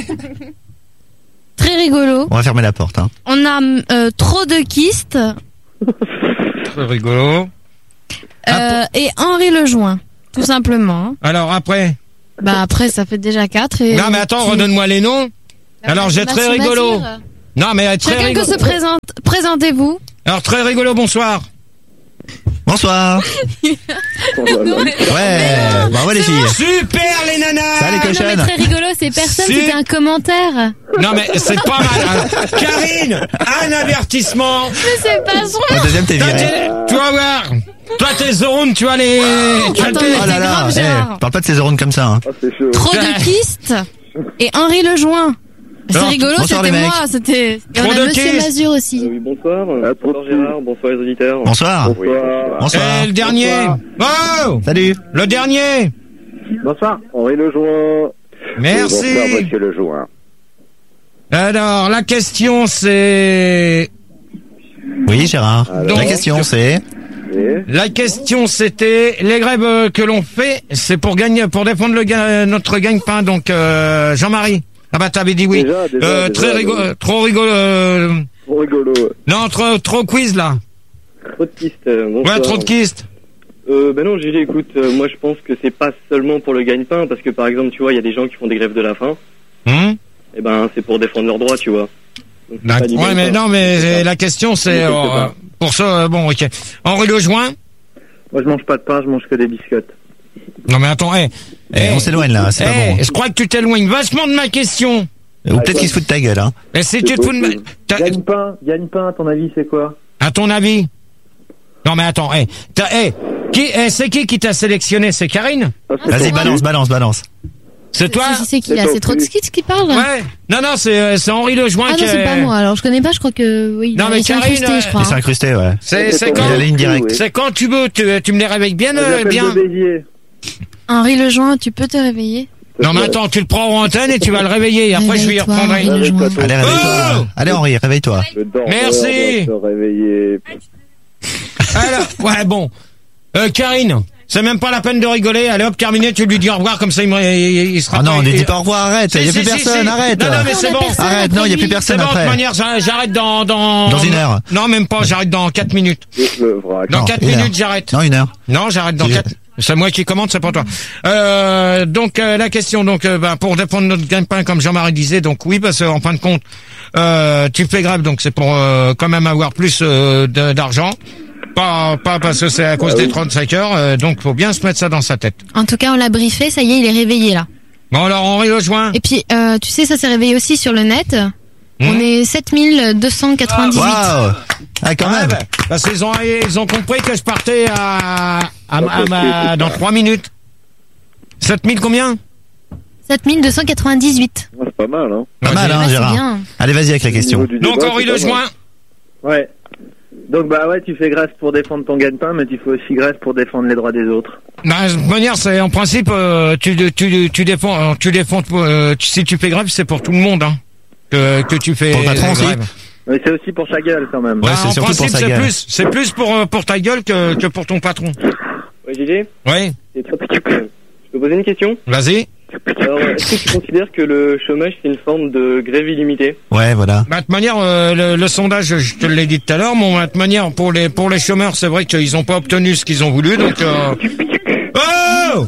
très rigolo. On va fermer la porte, hein. On a euh, trop de kystes. Très rigolo. Euh, et Henri Lejoin, tout simplement. Alors après. Bah après, ça fait déjà quatre. Et non mais attends, tu... redonne-moi les noms. Bah, Alors j'ai très rigolo. Mazir. Non mais très Chacun rigolo. que se présente. Présentez-vous. Alors très rigolo, bonsoir. Bonsoir. Ouais, bravo les filles. Super les nanas. Ça les Non mais cochonnes. très rigolo, c'est personne, Si. c'était un commentaire. Non mais c'est pas mal. Hein. Karine, un avertissement. Mais c'est pas vrai. Au deuxième t'es Toi, viré. t'es- Tu vas voir. Toi tes zones, tu as les. Tu as Attends, tes- mais Oh là t'es là, grave, eh, Gérard. parle pas de ces neurones comme ça. Hein. Ah, c'est chaud. Trop de pistes. Et Henri Lejoin. C'est Alors, rigolo, bonsoir, c'était les moi, c'était. Et Trop on de a Monsieur kisses. Mazur aussi. Oui, bonsoir. Ah, trop bonsoir de Gérard, bonsoir les auditeurs. Bonsoir. Bonsoir. Bonsoir. Eh, le dernier. Oh, Salut. le dernier. Bonsoir. Henri Lejoin. Merci. Bonsoir, monsieur Lejoin. Alors la question c'est. Oui, Gérard. Donc- La question c'est. Et La question c'était les grèves euh, que l'on fait, c'est pour gagner, pour défendre le ga- notre gagne-pain. Donc euh, Jean-Marie. Ah bah t'avais dit oui. Déjà, déjà, euh, déjà, très rigolo, déjà. trop rigolo. euh, trop rigolo. ouais. Non, trop trop quiz là. Trop de pistes. euh, bonsoir. Ouais, trop de kistes. Euh, ben non, Gilles, écoute, euh, moi je pense que c'est pas seulement pour le gagne-pain, parce que par exemple, tu vois, il y a des gens qui font des grèves de la faim, Hum et ben c'est pour défendre leurs droits, tu vois. Donc, c'est pas D'accord. du Ouais, mais gagne-pain. non, C'est mais ça. la question c'est Oui, quelque euh, part. pour ça. euh, Bon, ok. Henri Lejoin. Moi, je mange pas de pain, je mange que des biscottes. Non mais attends, eh. Eh, on s'éloigne là, c'est pas eh, bon. je crois que tu t'éloignes vachement de ma question. Ou peut-être qu'ils se foutent de ta gueule, hein. Mais si tu te fous de ma... t'as- Gagne-pain, gagne-pain, à ton avis, c'est quoi? À ton avis? Non mais attends, eh, t'as- eh, qui, eh, c'est qui qui t'a sélectionné? C'est Karine? Vas-y, balance, balance, balance. C'est toi? C'est- C'est qui C'est là? toi C'est trop de plus. skits qui parle? Ouais. Non non, c'est euh, c'est Henri Lejoin Ah qui non, c'est est- pas moi. Alors je connais pas, je crois que oui. Non, mais ils sont Karine, incrustés, euh, je crois. Il s'est incrusté, ouais. C'est C'est c'est ton- quand? Il a la ligne directe. Oui. C'est quand tu veux, tu, tu me les réveilles bien, euh, J'appelle bien. de Béziers. Henri Lejoin, tu peux te réveiller? Non mais attends, tu le prends en antenne et tu vas le réveiller. Et après je vais y Réveille-toi, reprendre. Henri un. Lejoin. Réveille-toi, Allez, réveille-toi. Oh Allez, Henri, réveille-toi. Le dormeur Merci. doit se réveiller. Alors, ouais bon. Euh, Karine, c'est même pas la peine de rigoler. Allez hop, terminé. Tu lui dis au revoir comme ça il, me, il, il sera. Ah non, pas- ne il- dis pas au revoir, arrête. Si, Il y a si, plus si, personne, si. arrête. Non, non, mais c'est On a bon. personne Arrête, non, il y a plus après C'est personne bon, de toute après. manière, j'a- j'arrête dans, dans... Dans une heure. Non, même pas, j'arrête dans quatre minutes. Le vrac. Dans Non, quatre une heure. minutes, j'arrête. Non, une heure. Non, j'arrête dans C'est- quatre... C'est moi qui commande, c'est pas toi. Euh, donc, euh, la question, donc, euh, ben, pour défendre notre gagne-pain, comme Jean-Marie disait, donc oui, parce qu'en fin de compte, euh, tu fais grève, donc c'est pour euh, quand même avoir plus euh, de- d'argent. Pas, pas parce que c'est à cause des trente-cinq heures, euh, donc faut bien se mettre ça dans sa tête. En tout cas, on l'a briefé, ça y est, il est réveillé là. Bon, alors, Henri Lejoin. Et puis, euh, tu sais, ça s'est réveillé aussi sur le net. On est sept mille deux cent quatre-vingt-dix-huit. Waouh. Ah, quand Ouais, même. bah, parce qu'ils ont, ils ont compris que je partais à, à, à ma- dans trois minutes. sept mille combien? sept mille deux cent quatre-vingt-dix-huit. Ouais, c'est pas mal, hein. Pas mal, hein, Ouais, c'est Gérard. bien. Allez, vas-y avec la Au question. niveau du Donc, débat, Henri c'est pas Lejoin. mal. Ouais. Donc, bah ouais, tu fais grève pour défendre ton gagne-pain, mais tu fais aussi grève pour défendre les droits des autres. Bah, de toute manière, c'est en principe, euh, tu, tu, tu défends, tu défends, euh, tu- si tu fais grève, c'est pour tout le monde, hein, que, que tu fais Pour le patron aussi. grève. Mais c'est aussi pour sa gueule, quand même. Ouais, Bah, c'est en surtout pour principe, sa c'est gueule. plus, c'est plus pour, euh, pour ta gueule que, que pour ton patron. Ouais, Gilles, Oui, c'est très petit. Je peux poser une question? vas-y. Alors, est-ce que tu considères que le chômage c'est une forme de grève illimitée? Ouais, voilà. Bah, de toute manière, euh, le, le sondage, je te l'ai dit tout à l'heure, bon, de toute manière, pour les, pour les chômeurs, c'est vrai qu'ils ont pas obtenu ce qu'ils ont voulu, donc, euh... Oh!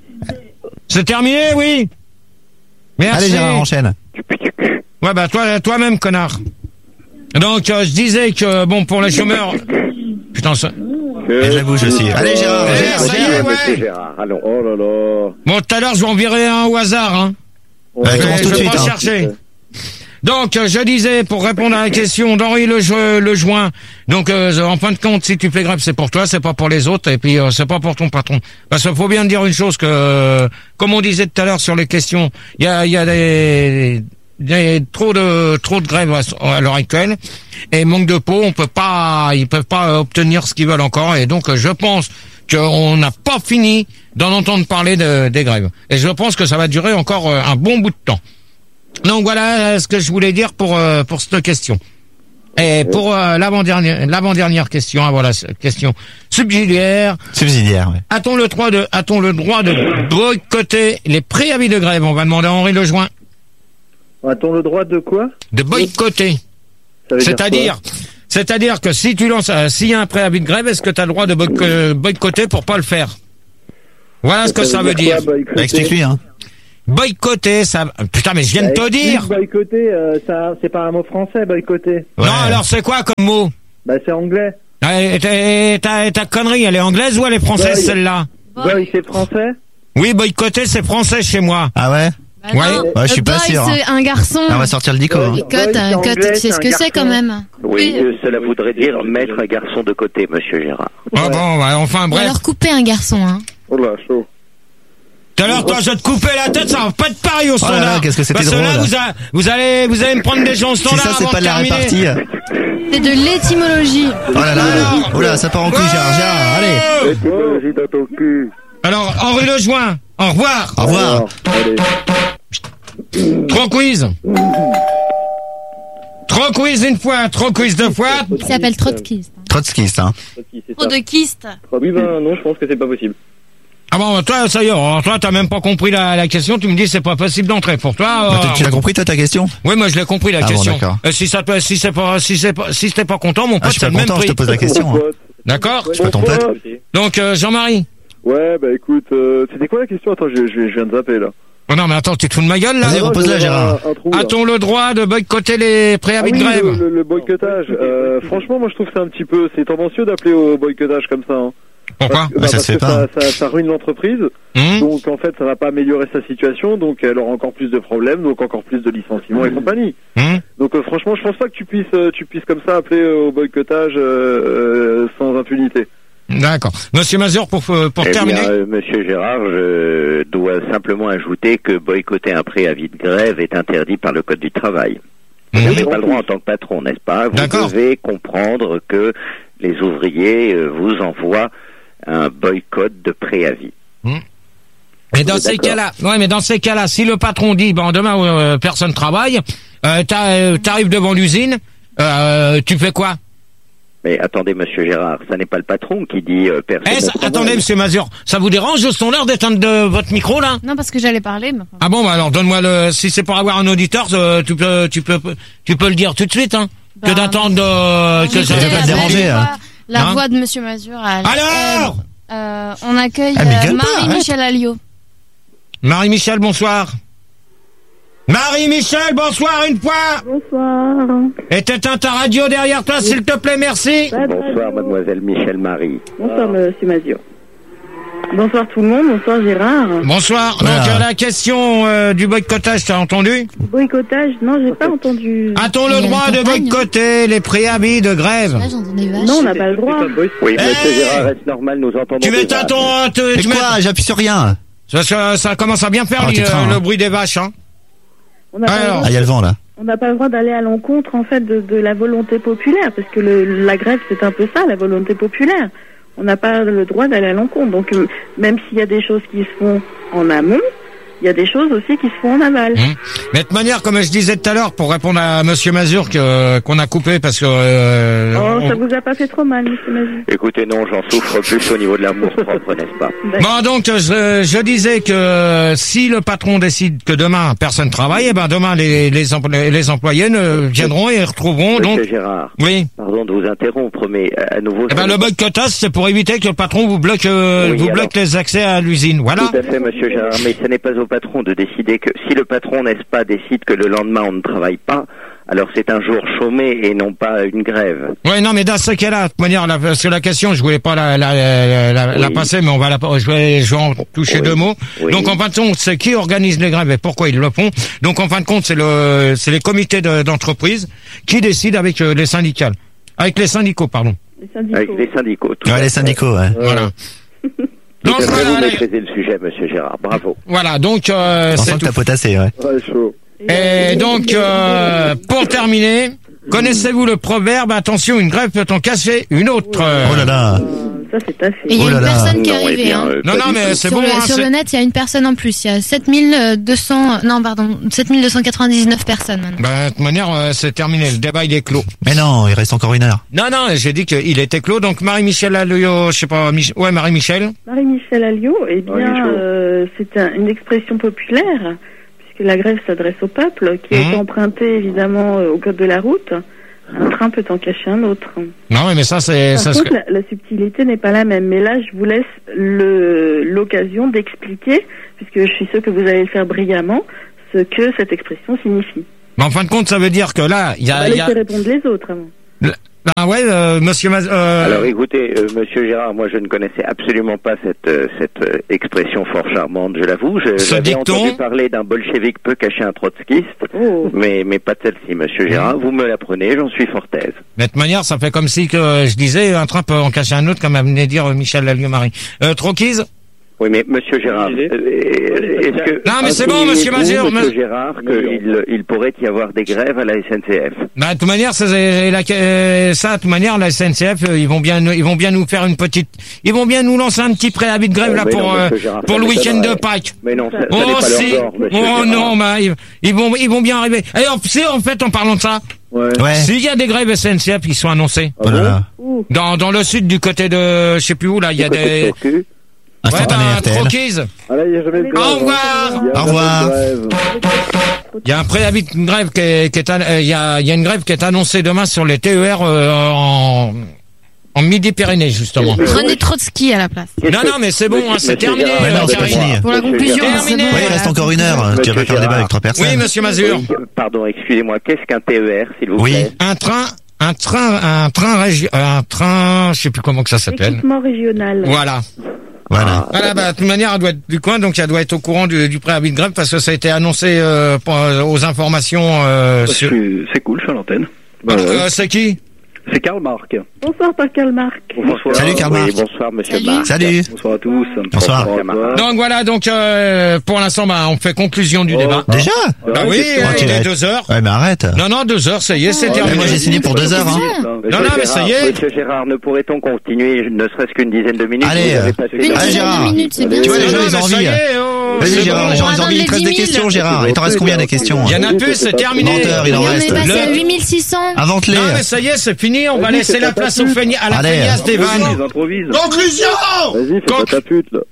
C'est terminé, oui? Merci. Allez, Gérard, enchaîne. Ouais, bah, toi, toi-même, connard. Donc, euh, je disais que, bon, pour les chômeurs... Putain, ça... Et je la bouge aussi. Allez, Gérard, Eh, Gérard, ça y est, Gérard. ouais. Gérard, allons. Oh là là. Bon, tout à l'heure, je vais en virer un au hasard, hein. Bah, Je commence vais- tout de je vais suite, pas hein. chercher. Donc, euh, je disais, pour répondre à la question d'Henri Lejo- Lejoin, donc, euh, en fin de compte, si tu fais grève, c'est pour toi, c'est pas pour les autres, et puis, euh, c'est pas pour ton patron. Parce qu'il faut bien dire une chose que, euh, comme on disait tout à l'heure sur les questions, il y a, il y a des, des, trop de, trop de grèves à, à l'heure actuelle, et manque de peau, on peut pas, ils peuvent pas obtenir ce qu'ils veulent encore, et donc, euh, je pense qu'on n'a pas fini d'en entendre parler de, des grèves. Et je pense que ça va durer encore euh, un bon bout de temps. Donc voilà euh, ce que je voulais dire pour euh, pour cette question. Et pour euh, l'avant-dernière l'avant-dernière question, ah, voilà, cette question subsidiaire. Subsidiaire, ouais. A-t-on le droit de a-t-on le droit de boycotter les préavis de grève? On va demander à Henri Lejoin A-t-on le droit de quoi? de boycotter. Ça veut dire C'est-à-dire, C'est-à-dire que si tu lances, euh, s'il y a un préavis de grève, est-ce que tu as le droit de boyco- boycotter pour pas le faire? Voilà ce que ça veut dire. Bah, explique-lui, hein. Boycotter, ça... Putain, mais je viens de te dire. Boycotter, euh, ça, c'est pas un mot français, boycotter. Non, alors c'est quoi comme mot? Bah, c'est anglais. Et ta, et ta, et ta connerie, elle est anglaise ou elle est française, Boy. celle-là? Boy, c'est français? Oui, boycotter, c'est français chez moi. Ah ouais? Bah Ouais. non. Ouais, je suis pas Boy, sûr. c'est un garçon. Ah, on va sortir le dico. hein. Et cut, un cut, tu sais ce que c'est quand même. Oui, euh, cela voudrait dire mettre un garçon de côté, monsieur Gérard. Ah bon, bah, enfin Ou bref. alors couper un garçon, hein. Oh là, chaud. Tout à l'heure, toi, je vais te couper la tête, ça va pas être pareil au Oh là là, standard. qu'est-ce que c'était Parce que là, drôle. vous, a- vous allez, vous allez me prendre des gens au Si standard ça, c'est avant pas de la terminer. répartie. C'est de l'étymologie. Oh là là. Oh là, ça part en couille, Gérard. Gérard, allez. L'étymologie dans ton cul. Alors, Henri Lejoin, au revoir. Au revoir. Allez. Trop quiz. Trop quiz une fois, trop quiz deux fois. Il s'appelle trotskiste. Trotskiste, hein. Trop de kiste. Oui, ben non, je pense que c'est pas possible. Ah bon, toi, ça y est, alors, toi, t'as même pas compris la, la question, tu me dis c'est pas possible d'entrer. Pour toi, Bah, euh, tu l'as compris, toi, ta question? oui, moi je l'ai compris la Ah bon, question. d'accord. Euh, si ça, te- si c'est pas, si c'est pas, si t'es pas content, mon Ah, pote, je suis c'est pas le même content, je prix. te pose la question. hein. D'accord. Je suis pas ton pote. Donc, euh, Jean-Marie. Ouais, bah écoute, euh, c'était quoi la question? Attends, je, je, je viens de zapper là. Oh non, mais attends, tu te fous de ma gueule là? Vas-y, non, repose-la, je vais Gérard. avoir un- un trou, là. A-t-on le droit de boycotter les Ah préavis oui, de grève? le, le, le boycottage. Euh, franchement, moi je trouve que c'est un petit peu, c'est tendancieux d'appeler au boycottage comme ça. Hein. Pourquoi? Parce que, Bah, bah, ça parce se fait que pas. Ça, ça, ça ruine l'entreprise. Hum Donc en fait, ça va pas améliorer sa situation. Donc elle aura encore plus de problèmes, donc encore plus de licenciements et compagnie. Hum Donc euh, franchement, je pense pas que tu puisses, euh, tu puisses comme ça appeler euh, au boycottage euh, euh, sans impunité. D'accord. Monsieur Mazur, pour, pour Eh terminer. bien, euh, monsieur Gérard, je dois simplement ajouter que boycotter un préavis de grève est interdit par le Code du travail. Vous Mhm. n'avez pas le droit en tant que patron, n'est-ce pas? Vous D'accord. devez comprendre que les ouvriers euh, vous envoient un boycott de préavis. Mais dans Vous ces êtes d'accord? cas-là, ouais, mais dans ces cas-là, si le patron dit, bon, demain, euh, personne travaille, euh, t'as- euh, t'arrives devant l'usine, euh, tu fais quoi? Mais attendez, monsieur Gérard, ça n'est pas le patron qui dit euh, personne. Eh, ne ça- travaille. attendez, monsieur Mazur, ça vous dérange au standard d'éteindre de votre micro, là? Non, parce que j'allais parler, mais enfin, Ah bon, bah alors, donne-moi le, si c'est pour avoir un auditeur, euh, tu peux, tu peux, tu peux le dire tout de suite, hein. Bah, que d'attendre euh, que on ça écoutait va pas te la déranger, belle hein. voix- La Hein voix de Monsieur Mazur. à la- Alors Euh, on accueille Ah, mais euh, gueule pas, Marie-Michel Alliot. Marie-Michel, bonsoir. Marie-Michel, bonsoir une fois. Bonsoir. Et t'éteins ta radio derrière toi, s'il te plaît, merci. Bonsoir, mademoiselle Michel Marie. Bonsoir, monsieur Mazur. Bonsoir tout le monde, bonsoir Gérard. Bonsoir. Voilà. Donc, euh, la question euh, du boycottage, t'as entendu? Boycottage, non, j'ai pas entendu. A-t-on Il y le a droit une de campagne, boycotter les préavis de grève? Là, j'entends des vaches. Non, on n'a pas le droit. Oui, Eh monsieur Gérard, est-ce normal, nous entendons Tu des m'éteins vaches. ton... euh, te- Mais tu quoi? m'éteins- J'appuie sur rien. Parce que ça commence à bien faire Ah, le, tu crains, le hein. bruit des vaches, hein. On n'a pas, le Alors. droit- Ah, il y a le vent, là. on n'a pas le droit d'aller à l'encontre, en fait, de, de la volonté populaire, parce que le, la grève, c'est un peu ça, la volonté populaire. On n'a pas le droit d'aller à l'encontre. Donc, euh, même s'il y a des choses qui se font en amont, il y a des choses aussi qui se font en aval. Hum. Mais de toute manière, comme je disais tout à l'heure, pour répondre à Monsieur Mazur que qu'on a coupé parce que euh, Oh, on- ça vous a pas fait trop mal, monsieur Mazur. Écoutez, non, j'en souffre plus au niveau de l'amour propre, n'est-ce pas? Bon, donc je, je disais que si le patron décide que demain personne travaille, eh ben demain les les, empl- les employés ne viendront et retrouveront Monsieur donc. Gérard, Oui. pardon de vous interrompre, mais à à nouveau... Eh ben le boycottage, c'est pour éviter que le patron vous bloque euh, Oui, vous alors. bloque les accès à l'usine. Voilà. Tout à fait, monsieur Gérard, mais ce n'est pas au patron de décider que... Si le patron, n'est-ce pas, décide que le lendemain on ne travaille pas, alors c'est un jour chômé et non pas une grève. Ouais, non, mais dans ce cas-là, de toute manière, la, parce que la question, je voulais pas la, la, la, la, la Oui. passer, mais on va la, je vais, je vais en toucher Oui. deux mots. Oui. Donc, en fin de compte, c'est qui organise les grèves et pourquoi ils le font. Donc, en fin de compte, c'est le, c'est les comités de- d'entreprise qui décident avec euh, les syndicats, avec les syndicaux, pardon. Les syndicats. Avec les syndicaux. tout Ouais, à les fait. syndicaux, ouais. Voilà. Tout Donc, à fait, voilà, vous allez. maîtrisez le sujet, monsieur Gérard, bravo. Voilà, donc, euh, On c'est sent que tout. t'as potassé, ouais. Ouais, chaud. Et donc, euh, pour terminer, connaissez-vous le proverbe, attention, une grève peut en casser une autre? Oh là là. Ça, c'est assez. Et il y a Oh là une là. personne qui est Non, eh arrivée. bien, Hein. euh, Non, pas non, du mais tout. c'est Sur, bon, le, hein, sur c'est- le net, il y a une personne en plus. Il y a sept mille deux cents, non, pardon, sept mille deux cent quatre-vingt-dix-neuf personnes maintenant. Ben, de toute manière, euh, c'est terminé. Le débat, il est clos. Mais non, il reste encore une heure. Non, non, j'ai dit qu'il était clos. Donc, Marie-Michel Alliot, je sais pas, Mich- ouais, Marie-Michel. Marie-Michel Alliot, eh bien, Marie-Michel. euh, c'est un- une expression populaire, puisque la grève s'adresse au peuple, qui a Mhm. été empruntée évidemment euh, au code de la route, Un train peut en cacher un autre. Non, oui, mais ça, c'est... Par ça, contre, ce- la, la subtilité n'est pas la même. Mais là, je vous laisse le, l'occasion d'expliquer, puisque je suis sûre que vous allez le faire brillamment, ce que cette expression signifie. Mais en fin de compte, ça veut dire que là, il y On a... va il y a... laisser répondre les autres avant. Ben ouais, euh, monsieur Maz... euh, Alors écoutez, euh, monsieur Gérard, moi je ne connaissais absolument pas cette, euh, cette euh, expression fort charmante, je l'avoue. Je- Ce J'avais dicton entendu parler d'un bolchevique peu caché un trotskiste, Oh. mais, mais pas de celle-ci, monsieur Gérard. Vous me l'apprenez, j'en suis fort aise. Mais de toute manière, ça fait comme si que euh, je disais, un train peut en cacher un autre, comme venait dire euh, Michel Lallieu-Marie. Euh, Troquise? Oui, mais monsieur Gérard, euh, est-ce que... Non, mais c'est bon, monsieur Mazur, Mazur, Monsieur mais- Gérard, qu'il il pourrait y avoir des grèves à la S N C F. Bah, de toute manière, ça, c'est la- euh, ça, de toute manière, la S N C F, euh, ils vont bien, nous- ils vont bien nous faire une petite, ils vont bien nous lancer un petit préavis de grève Oh, là mais pour non, euh, monsieur Gérard, pour ça le n'est pas week-end de vrai. Pâques. Mais non, ça, ça Oh n'est pas si, leur genre, monsieur oh Gérard. non, bah ils, ils vont, ils vont bien arriver. Et en, c'est en fait, en parlant de ça, Ouais. Ouais. s'il y a des grèves S N C F qui sont annoncées Oh là là. Ouh. dans dans le sud du côté de, je sais plus où là, il y a Du côté de des, Tocu. ouais, Instantané bah, R T L. Troquise. Ah là, il n'y a jamais de grève. Au hein. revoir. Il y a Au jamais revoir. de grève. Il y a un préavis de grève qui est, qui est an- euh, il y a, il y a une grève qui est annoncée demain sur les T E R euh, en, en Midi-Pyrénées, justement. René Trotsky à la place. Non, non, mais c'est bon, hein, c'est Monsieur terminé. Gérard, Ouais, non, euh, c'est pas Karine. fini. Pour la Monsieur conclusion, Gérard. c'est bon. Terminé. Ouais, il reste encore une heure. Tu vas Monsieur pas faire débat Gérard. avec trois personnes. Oui, monsieur Mazur. Oui, pardon, excusez-moi, qu'est-ce qu'un T E R, s'il vous Oui. plaît? Un train, un train, un train régi- un train, je sais plus comment que ça s'appelle. Équipement régional. Voilà. Voilà. Voilà, bah, de toute manière, elle doit être du coin, donc elle doit être au courant du, du préavis de grève parce que ça a été annoncé euh, pour- euh, aux informations. Euh, Je sur... suis- C'est cool, je suis à l'antenne. Euh, euh, c'est qui? C'est Karl Marx. Bonsoir, Pascal Marc. Bonsoir. Salut, Karl Marx. Oui, bonsoir, monsieur Salut. Marc. Salut. Bonsoir à tous. Bonsoir. camarade. Donc voilà, donc euh, pour l'instant, bah, on fait conclusion du Oh. débat. Déjà? Bah oui, Oh, euh, tu il est vas- deux heures. Ouais, mais arrête. Non, non, deux heures, ça y est, c'est Mais terminé. moi, j'ai signé pour deux heures, hein. Non, non, mais ça y est. Monsieur Gérard, ne pourrait-on continuer ne serait-ce qu'une dizaine de minutes? Allez, Vous avez euh, passé Une la- Allez, dizaine Gérard. de minutes, c'est bien. Tu vois, les Non, gens, non, ils mais ont ça envie. y est, oh, Vas-y, c'est Gérard, bon. les gens, On ils va ont envie. Il te reste dans des les dix questions, mille. Gérard. Il t'en reste combien des questions? Il y en a plus, c'est terminé. Menteur, il en On reste. est passé à Le- huit mille six cents. Invente-les. Non, mais ça y est, c'est fini, on va Vas-y, laisser c'est la pas place ta au pute. feigna- à la Allez. feignasse des vannes. Ils improvisent. Conclusion! Vas-y, fais Conc- pas ta pute, là.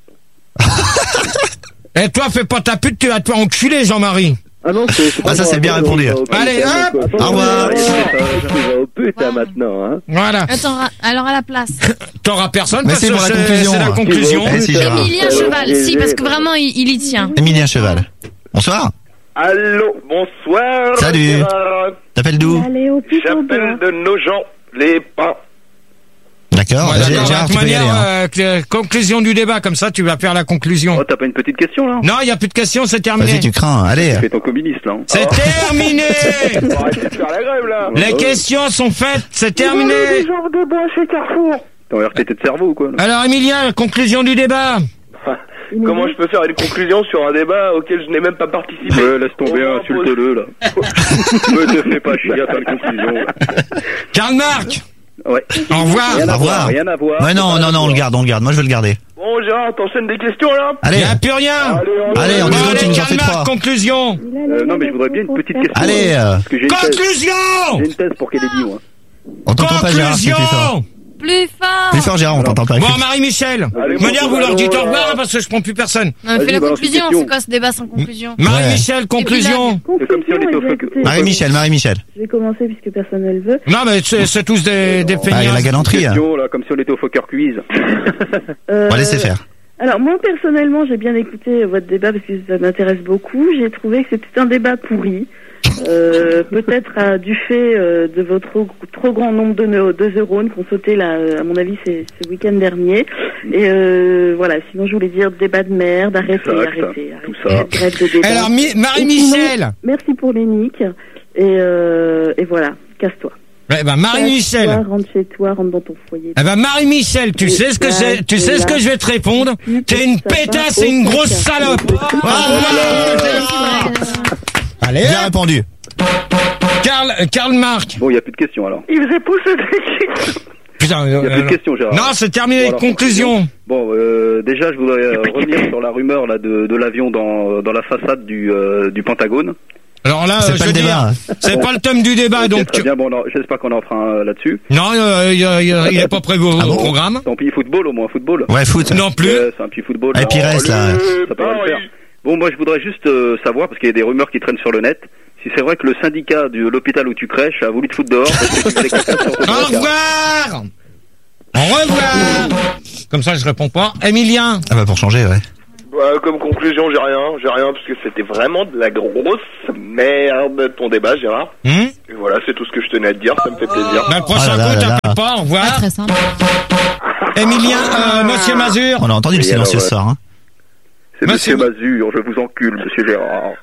Et toi, fais pas ta pute, tu vas te faire enculer, Jean-Marie. Ah non, c'est... c'est Ah, ça, pas c'est moi. bien répondu. Allez, hop. Attends, Au revoir. attends, Tu vas au pute, hein, maintenant, hein. Voilà. Attends, ra- alors à la place. T'auras personne Mais parce c'est que pour la c'est conclusion. c'est la conclusion. Eh, si, Gérard. Émilien Cheval, si, parce que vraiment, il, il y tient. Émilien Cheval. Bonsoir. Allô, bonsoir. Salut. Gérard. T'appelles d'où? Allez au plus J'appelle de Nogent, les pins. D'accord. Ouais, Gé- d'accord, Gérard, de tu toute peux y aller, manière, hein. euh, que- conclusion du débat, comme ça, tu vas faire la conclusion. Oh, t'as pas une petite question là? Non, il y a plus de questions, c'est terminé. Vas-y, tu crains. Allez. Fais ton communiste là. hein. C'est terminé. Arrêtez de faire la grève, là. Les questions sont faites, c'est terminé. genre de bois chez Carrefour. T'as un R T T de cerveau ou quoi là? Alors, Emilien, conclusion du débat. Comment je peux faire une conclusion sur un débat auquel je n'ai même pas participé? Ouais, laisse tomber, On insulte-le là. Me te fais pas chier à faire une conclusion. Karl Marx. Ouais. Au revoir. Rien Au à revoir. voir, rien à voir. Ouais, non, non, non, on le garde, on le garde. Moi, je veux le garder. Bon, Gérard, t'enchaînes des questions, là? Il Allez. n'y a plus rien. Allez, en dix secondes, tu nous en Karl fais Marx, trois. conclusion. Euh, non, mais je voudrais bien une petite question. Allez, euh, Parce que j'ai une thèse. Conclusion. J'ai une thèse pour qu'elle ait dit, moi. on t'entend pas, Gérard, c'est plus fort. Conclusion. Plus fort. Plus fort, Gérard, on t'entend pas. Bon, Marie-Michel. De Allez, toute manière, bon, vous leur dites au alors, revoir euh, hein, parce que je prends plus personne. Non, mais fais Vas-y, la balance une conclusion, question. c'est quoi ce débat sans conclusion? Marie-Michel, conclusion. C'est comme si on était au feu. Marie-Michel, Marie-Michel. Je vais commencer puisque personne ne le veut. Non, mais c'est c'est tous des, des Ah, feignasses. la galanterie. hein. Question là, comme si on était au Fokker Quiz. Euh, On va laisser faire. Alors moi personnellement j'ai bien écouté votre débat parce que ça m'intéresse beaucoup. J'ai trouvé que c'était un débat pourri. Euh, peut-être à- du fait euh, de votre trop, trop grand nombre de, neu- de neurones qui ont sauté là, euh, à mon avis c'est ce week-end dernier. Et euh, voilà, sinon je voulais dire débat de merde, arrêtez, Exact, arrêtez, tout arrêtez, ça. grève de débat. Alors, Mi- Et Marie-Michel. sinon, merci pour les nicks. Et, euh, et voilà, casse-toi. Eh ben, Marie-Michel. Casse-toi, rentre chez toi, rentre dans ton foyer. Eh ben, Marie-Michel, tu sais ce que c'est, tu sais ce que je vais te répondre? T'es une pétasse et une grosse salope. Au revoir. Allez, Bien répondu. Karl, euh, Karl Marx. Bon, il n'y a plus de questions alors. Il faisait pousser des questions. Putain, Il n'y a euh, plus de questions, Gérard. non, c'est terminé. Bon, alors, Conclusion. Bon, euh, déjà, je voudrais euh, revenir sur la rumeur là de, de l'avion dans, dans la façade du, euh, du Pentagone. Alors là, C'est euh, pas je le veux débat. dire, c'est pas le thème du débat, Ok, donc. très tu- bien. Bon, non, j'espère qu'on en fera un euh, là-dessus. Non, euh, il euh, il est pas prévu au Ah bon programme. Tant pis, football au moins, football. Ouais, foot. Non plus. Euh, c'est un petit football. Et puis reste, là. Ça peut le faire. Bon, moi je voudrais juste euh, savoir, parce qu'il y a des rumeurs qui traînent sur le net, si c'est vrai que le syndicat de l'hôpital où tu crèches a voulu te foutre dehors parce que tu voulais quelqu'un sur ton Au brancard. revoir. Au revoir. Comme ça, je réponds pas. Emilien. Ah bah pour changer, ouais. Bah, comme conclusion, j'ai rien, j'ai rien, parce que c'était vraiment de la grosse merde ton débat, Gérard. Hum Et voilà, c'est tout ce que je tenais à te dire, ça me fait plaisir. Bah, le prochain Ah là coup, là là t'appelles là. pas, au revoir. Pas très simple. Emilien, euh, monsieur Mazur. On a entendu le Et silencieux alors, ce soir, hein. C'est Monsieur Monsieur Mazur, je vous encule, Monsieur Gérard.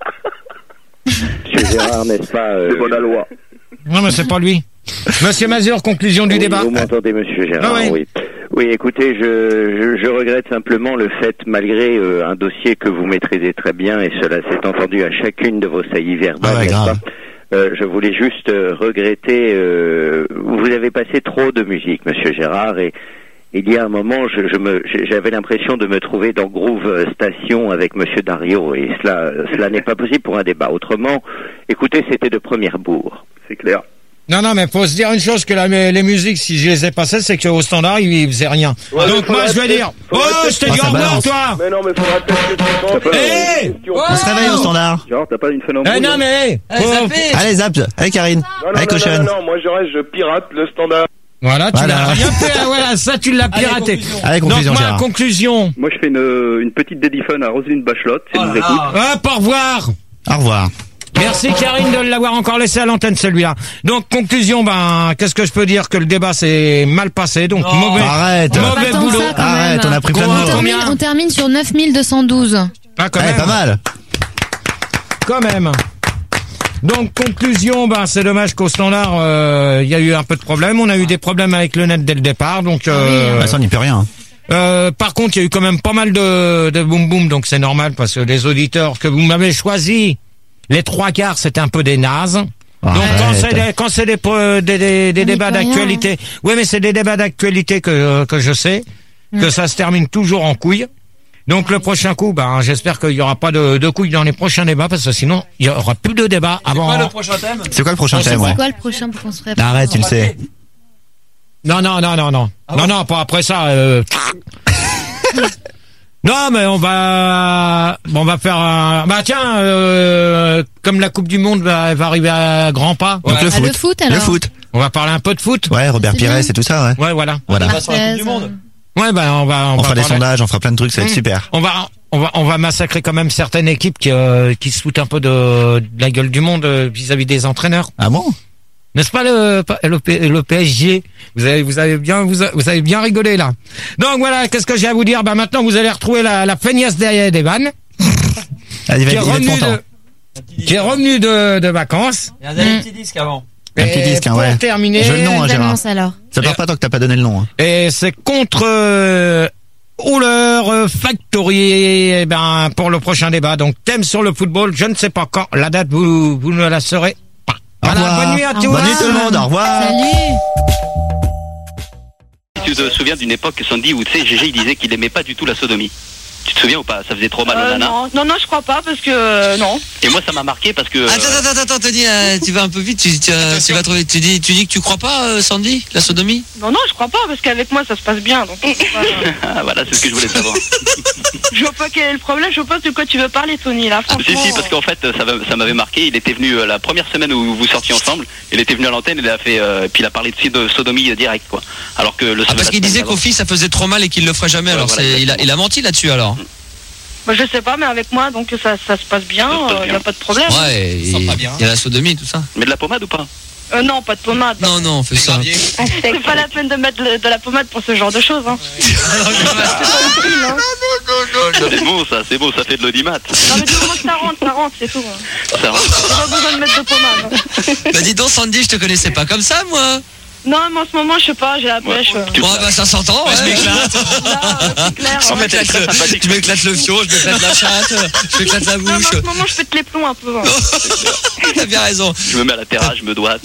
Monsieur Gérard, n'est-ce pas euh, C'est bon la loi. Non, mais c'est pas lui. Monsieur Mazur, conclusion du oui, débat. Vous m'entendez, Monsieur Gérard? Ah oui. Oui. Oui, écoutez, je, je, je regrette simplement le fait, malgré euh, un dossier que vous maîtrisez très bien, et cela s'est entendu à chacune de vos saillies verbales, Ah ouais, n'est-ce grave. pas Euh, je voulais juste euh, regretter, euh, vous avez passé trop de musique, Monsieur Gérard, et il y a un moment, je, je me, j'avais l'impression de me trouver dans Groove Station avec Monsieur Dario, et cela, cela n'est pas possible pour un débat. Autrement, écoutez, c'était de première bourre. C'est clair. Non, non, mais faut se dire une chose, que la, les musiques, si je les ai passées, c'est qu'au standard, ils, ils faisaient rien. Ouais, Donc mais moi, je faudrait vais dire, peut-être- oh, faudrait je t'ai peut-être- dit Ah, au ça revoir, balance. toi. Mais non, mais faudrait peut-être que tu penses... pas- Eh On se réveille au standard. Gérard, t'as pas une phénomène. Eh non, mais, Allez, faut- zappez. Allez, zap. Allez, Karine. Non, non, Allez, non, non, cochonne. non, non, moi je reste, je pirate le standard. Voilà, tu Voilà. l'as rien fait, voilà, ça, tu l'as Allez, piraté. conclusion. Allez, conclusion, Donc, moi, Gérard. conclusion. Moi, je fais une, une petite dédiphone à Roselyne Bachelot, si Oh elle nous là écoute. là. Hop, au revoir. Au revoir. Merci Karine de l'avoir encore laissé à l'antenne celui-là. Donc conclusion, ben qu'est-ce que je peux dire, que le débat s'est mal passé, donc Non. mauvais, Arrête. mauvais Pas tant que boulot. ça, quand Arrête, même. on a pris plein de Combien On mots. termine, on termine sur neuf mille deux cent douze. Ah, quand Ouais, même, pas mal. quand même. Donc conclusion, ben c'est dommage qu'au standard euh, il y a eu un peu de problèmes. On a eu des problèmes avec le net dès le départ, donc. Euh, Bah, ça, on n'y peut rien. euh, par contre, il y a eu quand même pas mal de, de boum boum, donc c'est normal parce que les auditeurs que vous m'avez choisis, les trois quarts, c'était un peu des nazes. Donc quand Arrête. c'est des, quand c'est des, pro- des, des, des On débats n'y peut rien, d'actualité, oui mais c'est des débats d'actualité que que je sais Mm. que ça se termine toujours en couille. Donc le prochain coup, ben j'espère qu'il y aura pas de, de couilles dans les prochains débats parce que sinon il y aura plus de débats C'est avant. quoi le prochain thème? C'est quoi le prochain On sait thème, ouais? C'est quoi le prochain pour qu'on se répète? Arrête, tu le sais. Non non non non non Ah non bon non pas après ça. Euh... Non mais on va on va faire un bah tiens euh, comme la Coupe du Monde va, va arriver à grands pas. Donc le Ah, le foot. foot, alors. Le foot. On va parler un peu de foot. Ouais, Robert C'est Pires bien. et tout ça, ouais. Ouais voilà. Voilà. On va sur la Coupe du Marquez, Monde. Ouais ben on va on, On va fera des parler- sondages, on fera plein de trucs, ça va être Mmh. super. On va on va on va massacrer quand même certaines équipes qui euh, qui se foutent un peu de, de la gueule du monde euh, vis-à-vis des entraîneurs. Ah bon? N'est-ce pas le le, P- le P S G? Vous avez vous avez bien vous, a- vous avez bien rigolé là. Donc voilà, qu'est-ce que j'ai à vous dire? Bah maintenant vous allez retrouver la la feignasse derrière des vannes Ah, il va qui est être il va être revenu content. de qui est revenu de de vacances. Il y a un dernier petit disque avant. Un petit Et disque, hein, pour ouais. terminer, Je veux le nom, hein, Gérard. J'annonce alors. Ça part pas tant que t'as pas donné le nom, hein. et c'est contre euh, Howler Factory, eh ben pour le prochain débat. Donc thème sur le football, je ne sais pas quand. La date vous vous ne la saurez pas. Au Voilà, revoir. bonne nuit à Au tous. Bonne nuit tout le monde, au revoir. Salut. Tu te souviens d'une époque, Sandy, où tu sais, Gégé il disait qu'il aimait pas du tout la sodomie. Tu te souviens ou pas? Ça faisait trop mal aux Euh, nanas. non, non, non, je crois pas parce que euh, non. Et moi ça m'a marqué parce que... euh, Attends, attends, attends, attends, Tony, euh, tu vas un peu vite, tu, tu, euh, tu vas trouver, tu dis, tu dis que tu crois pas, euh, Sandy, la sodomie? Non, non, je crois pas parce qu'avec moi ça se passe bien. Donc c'est pas- Ah, voilà, c'est ce que je voulais savoir. je vois pas quel est le problème. Je vois pas de quoi tu veux parler, Tony. Là, Si, franchement. si, parce qu'en fait, ça, va- ça m'avait marqué. Il était venu euh, la première semaine où vous sortiez ensemble. Il était venu à l'antenne, il a fait, euh, puis il a parlé de, de sodomie euh, direct, quoi. Alors que le Ah, parce qu'il disait qu'aux filles ça faisait trop mal et qu'il le ferait jamais, Ouais, alors voilà, c'est, il, a, il a menti là-dessus alors. Bah, je sais pas, mais avec moi, donc ça, ça se passe bien. Il y a pas de problème. Ouais, il il y a la sodomie, tout ça. Mais de la pommade ou pas? Euh, non, pas de pommade. Non, non, on fait ça. C'est pas la peine de mettre le- de la pommade pour ce genre de choses. Hein. C'est pas utile, hein. C'est beau ça, c'est beau, ça fait de l'audimat. Non, mais du moment que ça rentre, ça rentre, c'est tout. hein. Ça va. J'ai pas besoin de mettre de pommade. hein. Bah dis donc, Sandy, je te connaissais pas comme ça, moi. Non, mais en ce moment, je sais pas, j'ai la pêche. euh. Bon, bah ça s'entend, ouais. Je m'éclate. clair, Je hein. m'éclate le, je m'éclate le fion, je m'éclate la chatte, je m'éclate la Non, mais en bouche. ce moment, je pète les plombs un peu. hein. T'as bien raison. Je me mets à la terrasse, je me doite.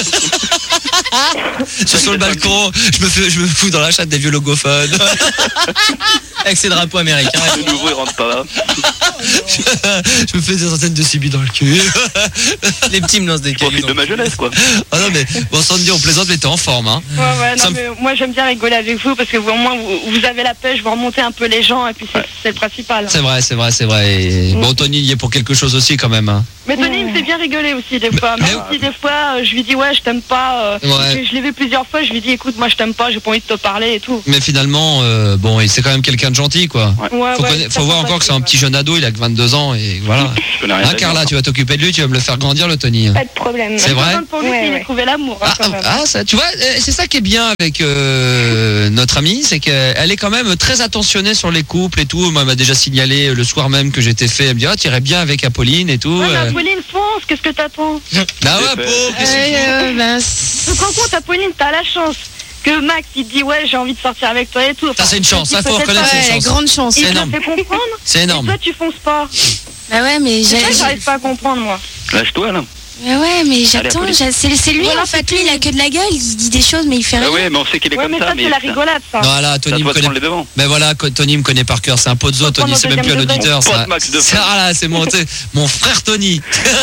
Je suis sur le balcon, je me, fais, je me fous dans la chatte des vieux logophones. Avec ses drapeaux américains. De nouveau, il rentre pas. Je me fais des centaines de cibis dans le cul. Les petits me lancent des cailloux. Profite de ma jeunesse, quoi. Ah non, mais bon, Sandy, on plaisante, mais t'es t'es en forme, hein. Ouais, ouais, non, Ça me- mais moi j'aime bien rigoler avec vous parce que vous, au moins vous, vous avez la pêche, vous remontez un peu les gens et puis c'est c'est le principal. C'est vrai, c'est vrai, c'est vrai. Et bon, Tony, il y est pour quelque chose aussi quand même. Hein. Mais Tony, il me fait bien rigoler aussi des fois. Même si des fois euh, je lui dis ouais, je t'aime pas. euh, Ouais. je je l'ai vu plusieurs fois, je lui dis écoute, moi je t'aime pas, j'ai pas envie de te parler et tout. Mais finalement, euh, bon, c'est quand même quelqu'un de gentil, quoi. Ouais, faut ouais, conna- ça faut voir sent encore que c'est un facile, petit jeune ado, il a que vingt-deux ans et voilà. connais rien Hein, à lui, Carla, encore. tu vas t'occuper de lui, tu vas me le faire grandir, le Tony. Pas de problème. C'est vrai. Pour lui, il a trouvé l'amour. hein, quand même. Ah, ça, tu vois, euh, c'est ça qui est bien avec euh, notre amie, c'est qu'elle est quand même très attentionnée sur les couples et tout. Moi, elle m'a déjà signalé le soir même que j'étais fait. Elle me dit, ah, tu irais bien avec Apolline et tout. Ouais, mais euh. Apolline, fonce, qu'est-ce que t'attends? Bah ouais, pauvre, qu'est-ce que tu fais Euh, ben, Tu te rends compte, Apolline, t'as la chance que Max, il te dit ouais, j'ai envie de sortir avec toi et tout. Ça, c'est une chance, ça, faut peut-être reconnaître, pas- c'est une ouais, chance. grande chance. Il C'est te le énorme. fait comprendre. C'est énorme. Et toi, tu fonces pas. Bah ouais, mais C'est ça j'ai. que j'arrive pas à comprendre, moi. Lâche-toi, là. Bah ouais, mais j'attends. Apolline. j'a- C'est c'est lui Voilà, en fait. Lui, il a que de la gueule. Il dit des choses, mais il fait Ah rien. ouais, mais on sait qu'il est Ouais, comme mais ça. ça, c'est la rigolade, ça. Voilà, Tony me doit te connaît. prendre les devants. Ben voilà, co- Tony me connaît par cœur. C'est un poteau, Tony. prendre C'est au même plus un deuxième degré. auditeur. Mon ça- pote Max de ça, ah là, c'est mon, t'sais, mon frère Tony.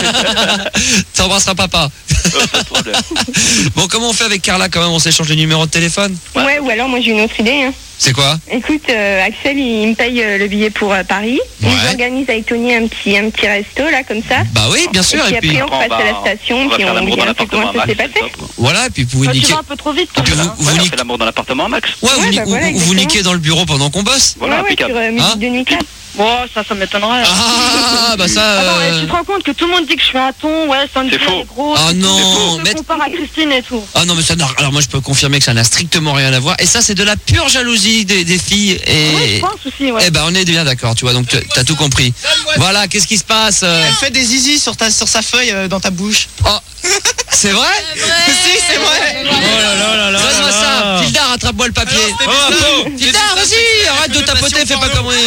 T'embrasseras papa. Pas de problème. Bon, comment on fait avec Carla quand même? On s'échange les numéros de téléphone? Ouais, ou alors moi j'ai une autre idée. Hein. C'est quoi? Écoute, euh, Axel il me paye euh, le billet pour euh, Paris. Ouais. Il organise avec Tony un petit, un petit resto là comme ça. Bah oui, bien sûr. Et Et puis puis, après on passe à la station, on va puis faire on l'amour dans vient, puis l'appartement comment à ça s'est Max. passé. c'est top. voilà, et puis vous pouvez Ah, tu niquer. vas un peu trop vite, Et puis toi, vous, hein. vous, Ouais, on niquez- fait l'amour dans l'appartement à Max. ouais, vous, Ouais, ni- bah vous- voilà, vous exactement. niquez dans le bureau pendant qu'on bosse. Voilà, ouais, ouais, impeccable. sur euh, musique Hein de nuit quatre. Bon, ça, ça m'étonnerait. Ah, bah ça. Attends, euh, eh, tu te rends compte que tout le monde dit que je suis un ton, ouais, Sandy, C'est faux. elle est grosse. Ah et tout. non, Tout le monde mais- se compare à Christine et tout. Ah non mais ça n'a- alors moi je peux confirmer que ça n'a strictement rien à voir et ça c'est de la pure jalousie des, des filles et Ouais, je pense aussi, ouais. eh ben on est bien d'accord tu vois donc tu- t'as tout compris. Voilà, qu'est-ce qui se passe euh Elle fait des zizi sur, ta, sur sa feuille euh, dans ta bouche. Oh, c'est vrai? Si, c'est vrai. Oh là là là là. Donne-moi ça. Fildar, attrape-moi le papier. Oh, Fildar, vas-y, arrête de tapoter, fais pas comme moi.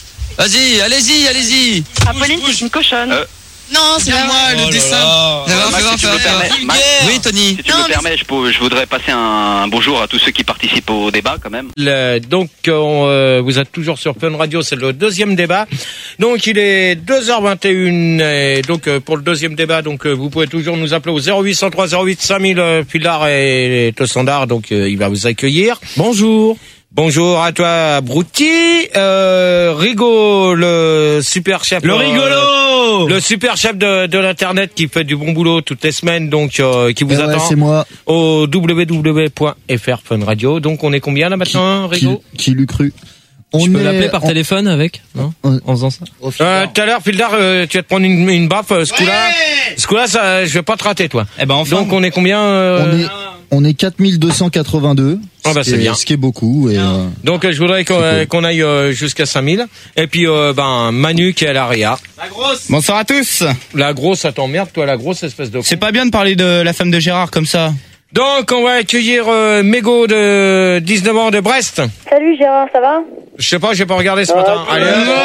Vas-y, allez-y, allez-y. Apolline, c'est une cochonne. Euh, Non, c'est pas Moi, vrai. le dessin. Fais voir, Max, fais voir, si fais tu me voir, fais voir. permets, Max, Oui, Tony. si tu Non, me mais permets, je, peux- je voudrais passer un bonjour à tous ceux qui participent au débat quand même. Le- donc, on, euh, vous êtes toujours sur Fun Radio, c'est le deuxième débat. Donc, il est deux heures vingt et une. Et donc, euh, pour le deuxième débat, donc, euh, vous pouvez toujours nous appeler au zéro huit cent trois zéro huit cinq mille. Euh, Fildar est au standard, donc euh, il va vous accueillir. Bonjour. Bonjour à toi, Brouti. Euh, Rigo, le super chef. Le euh, rigolo. Le super chef de, de l'internet qui fait du bon boulot toutes les semaines, donc euh, qui vous Eh ouais, attend c'est moi. au w w w point f r Fun Radio. Donc on est combien là maintenant, Qui, Rigo qui l'eût cru? On Je peux est l'appeler par en- téléphone avec, non? on- En faisant ça. Euh, Tout à l'heure, Fildar, euh, tu vas te prendre une, une baffe. Euh, ce coup-là, ce coup-là, ça, je vais pas te rater, toi. Eh ben enfin. Donc on est combien euh, On est, on est quatre mille deux cent quatre-vingt-deux. Ah bah, ce c'est qui est- bien. Ce qui est beaucoup. Et, euh, Donc euh, je voudrais qu'on C'est cool. qu'on aille euh, jusqu'à cinq mille. Et puis euh, ben Manu qui est à l'Aria. Bonsoir à tous. La grosse, ça t'emmerde, toi, la grosse espèce de. con. C'est pas bien de parler de la femme de Gérard comme ça. Donc on va accueillir euh, Mégo de dix-neuf ans de Brest. Salut Gérard, ça va? Je sais pas, j'ai pas regardé ce matin. Allez,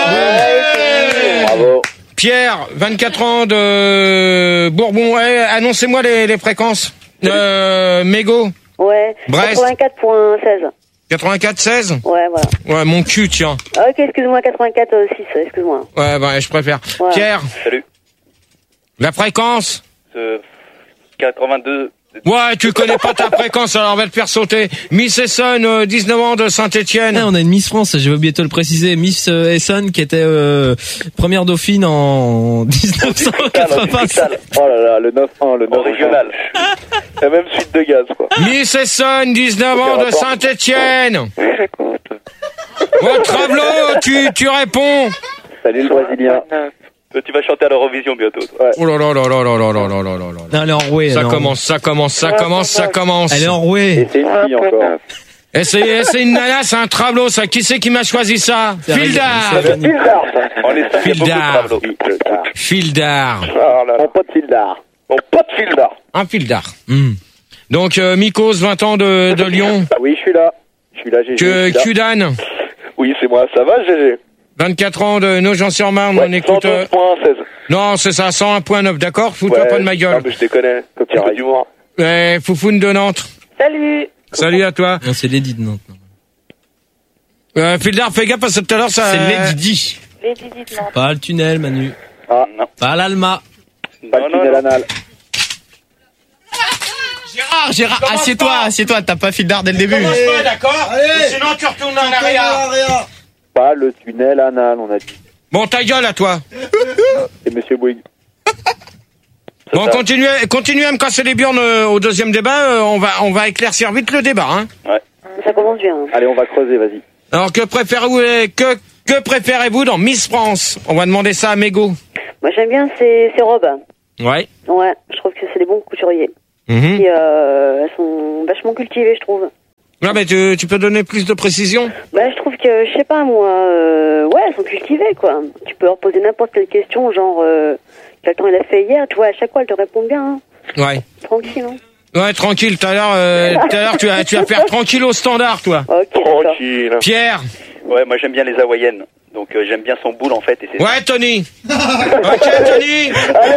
Bravo. Pierre, vingt-quatre ans de Bourbon. Eh, annoncez-moi les, les fréquences. Euh, Mégo, Ouais. Brest. quatre-vingt-quatre virgule seize. quatre-vingt-quatre seize. Ouais, voilà. Ouais, mon cul, tiens. Ah, ok, excuse-moi, quatre-vingt-quatre virgule six, excuse-moi. Ouais, bah, je préfère. Ouais. Pierre, Salut. la fréquence. Euh, quatre-vingt-deux. Ouais, tu connais pas ta fréquence, alors on va te faire sauter. Miss Essonne, euh, dix-neuf ans de Saint-Étienne. Eh, on a une Miss France, j'ai oublié de te le préciser, Miss euh, Essonne qui était euh, première dauphine en dix-neuf cent quatre-vingt-cinq. Oh là là, le neuf un, le neuf régional. La même suite de gaz, quoi. Miss Essonne, dix-neuf ans de Saint-Étienne. Bon, Travelo, tu, tu réponds. Salut le Brésilien. Tu vas chanter à l'Eurovision bientôt. Ouais. Oh là là là là là là là là là là là. Non, elle est enrouée. Ça elle est commence, ça commence, ça commence, ça commence. enrouée. Elle est enrouée. Et c'est une fille encore. Et c'est, c'est une nana, c'est un Travelo, ça. Qui c'est qui m'a choisi ça? C'est Fildar. Fildar. On est cinq, il y a beaucoup de Fildar. Pablo. Fildar. Oh là là. Mon pote Fildar. Mon pote Fildar. Un Fildar. Hmm. Donc, euh, Mikos, vingt ans de, de Lyon. Ah oui, je suis là. Je suis là, G G. Que, je suis là. Kudan. Oui, c'est moi. Ça va, G G? vingt-quatre ans de Nogent-sur-Marne, Ouais, on écoute. euh, cent douze virgule seize. Non, c'est ça, cent un virgule neuf, d'accord? Fous-toi Ouais, pas de ma Non, gueule. mais je déconne. Comme tu as d'humour. Ouais, Foufoune de Nantes. Salut. Salut à toi. Non, c'est Lady de Nantes. non. Euh, Fildar, fais gaffe parce que tout à l'heure ça. C'est Lady Di. Les Didi de Nantes. Pas le tunnel, Manu. Ah, non. Pas l'Alma. Pas le tunnel anal. Gérard, Gérard, Commence assieds-toi, pas. assieds-toi, t'as pas Fildar dès le début. Commence pas, d'accord? Sinon tu retournes en arrière. Pas le tunnel anal, on a dit. Bon, ta gueule à toi. Et Monsieur Bouygues. Bon, continuez, continuez à me casser les burnes euh, au deuxième débat. euh, on va, on va éclaircir vite le débat, hein. Ouais. Ça commence bien. Allez, on va creuser, vas-y. Alors, que préférez-vous, euh, que, que préférez-vous dans Miss France? On va demander ça à Mégo. Moi, j'aime bien ces, ces robes. Ouais. Ouais, je trouve que c'est des bons couturiers. Mhm. Et euh, elles sont vachement cultivées, je trouve. Ah, mais tu, tu peux donner plus de précision? Bah, je trouve que, je sais pas, moi, euh, ouais, elles sont cultivées, quoi. Tu peux leur poser n'importe quelle question, genre, euh, quel temps il a fait hier, tu vois, à chaque fois, elles te répondent bien, hein. Ouais. Tranquille, hein. Ouais, tranquille. Tout à l'heure, euh, tout à l'heure, tu vas, tu vas faire tranquille au standard, toi. Tranquille. Pierre. Ouais, moi j'aime bien les hawaïennes. Donc euh, j'aime bien son boule en fait. Et c'est Ouais, Tony. Ok, Tony.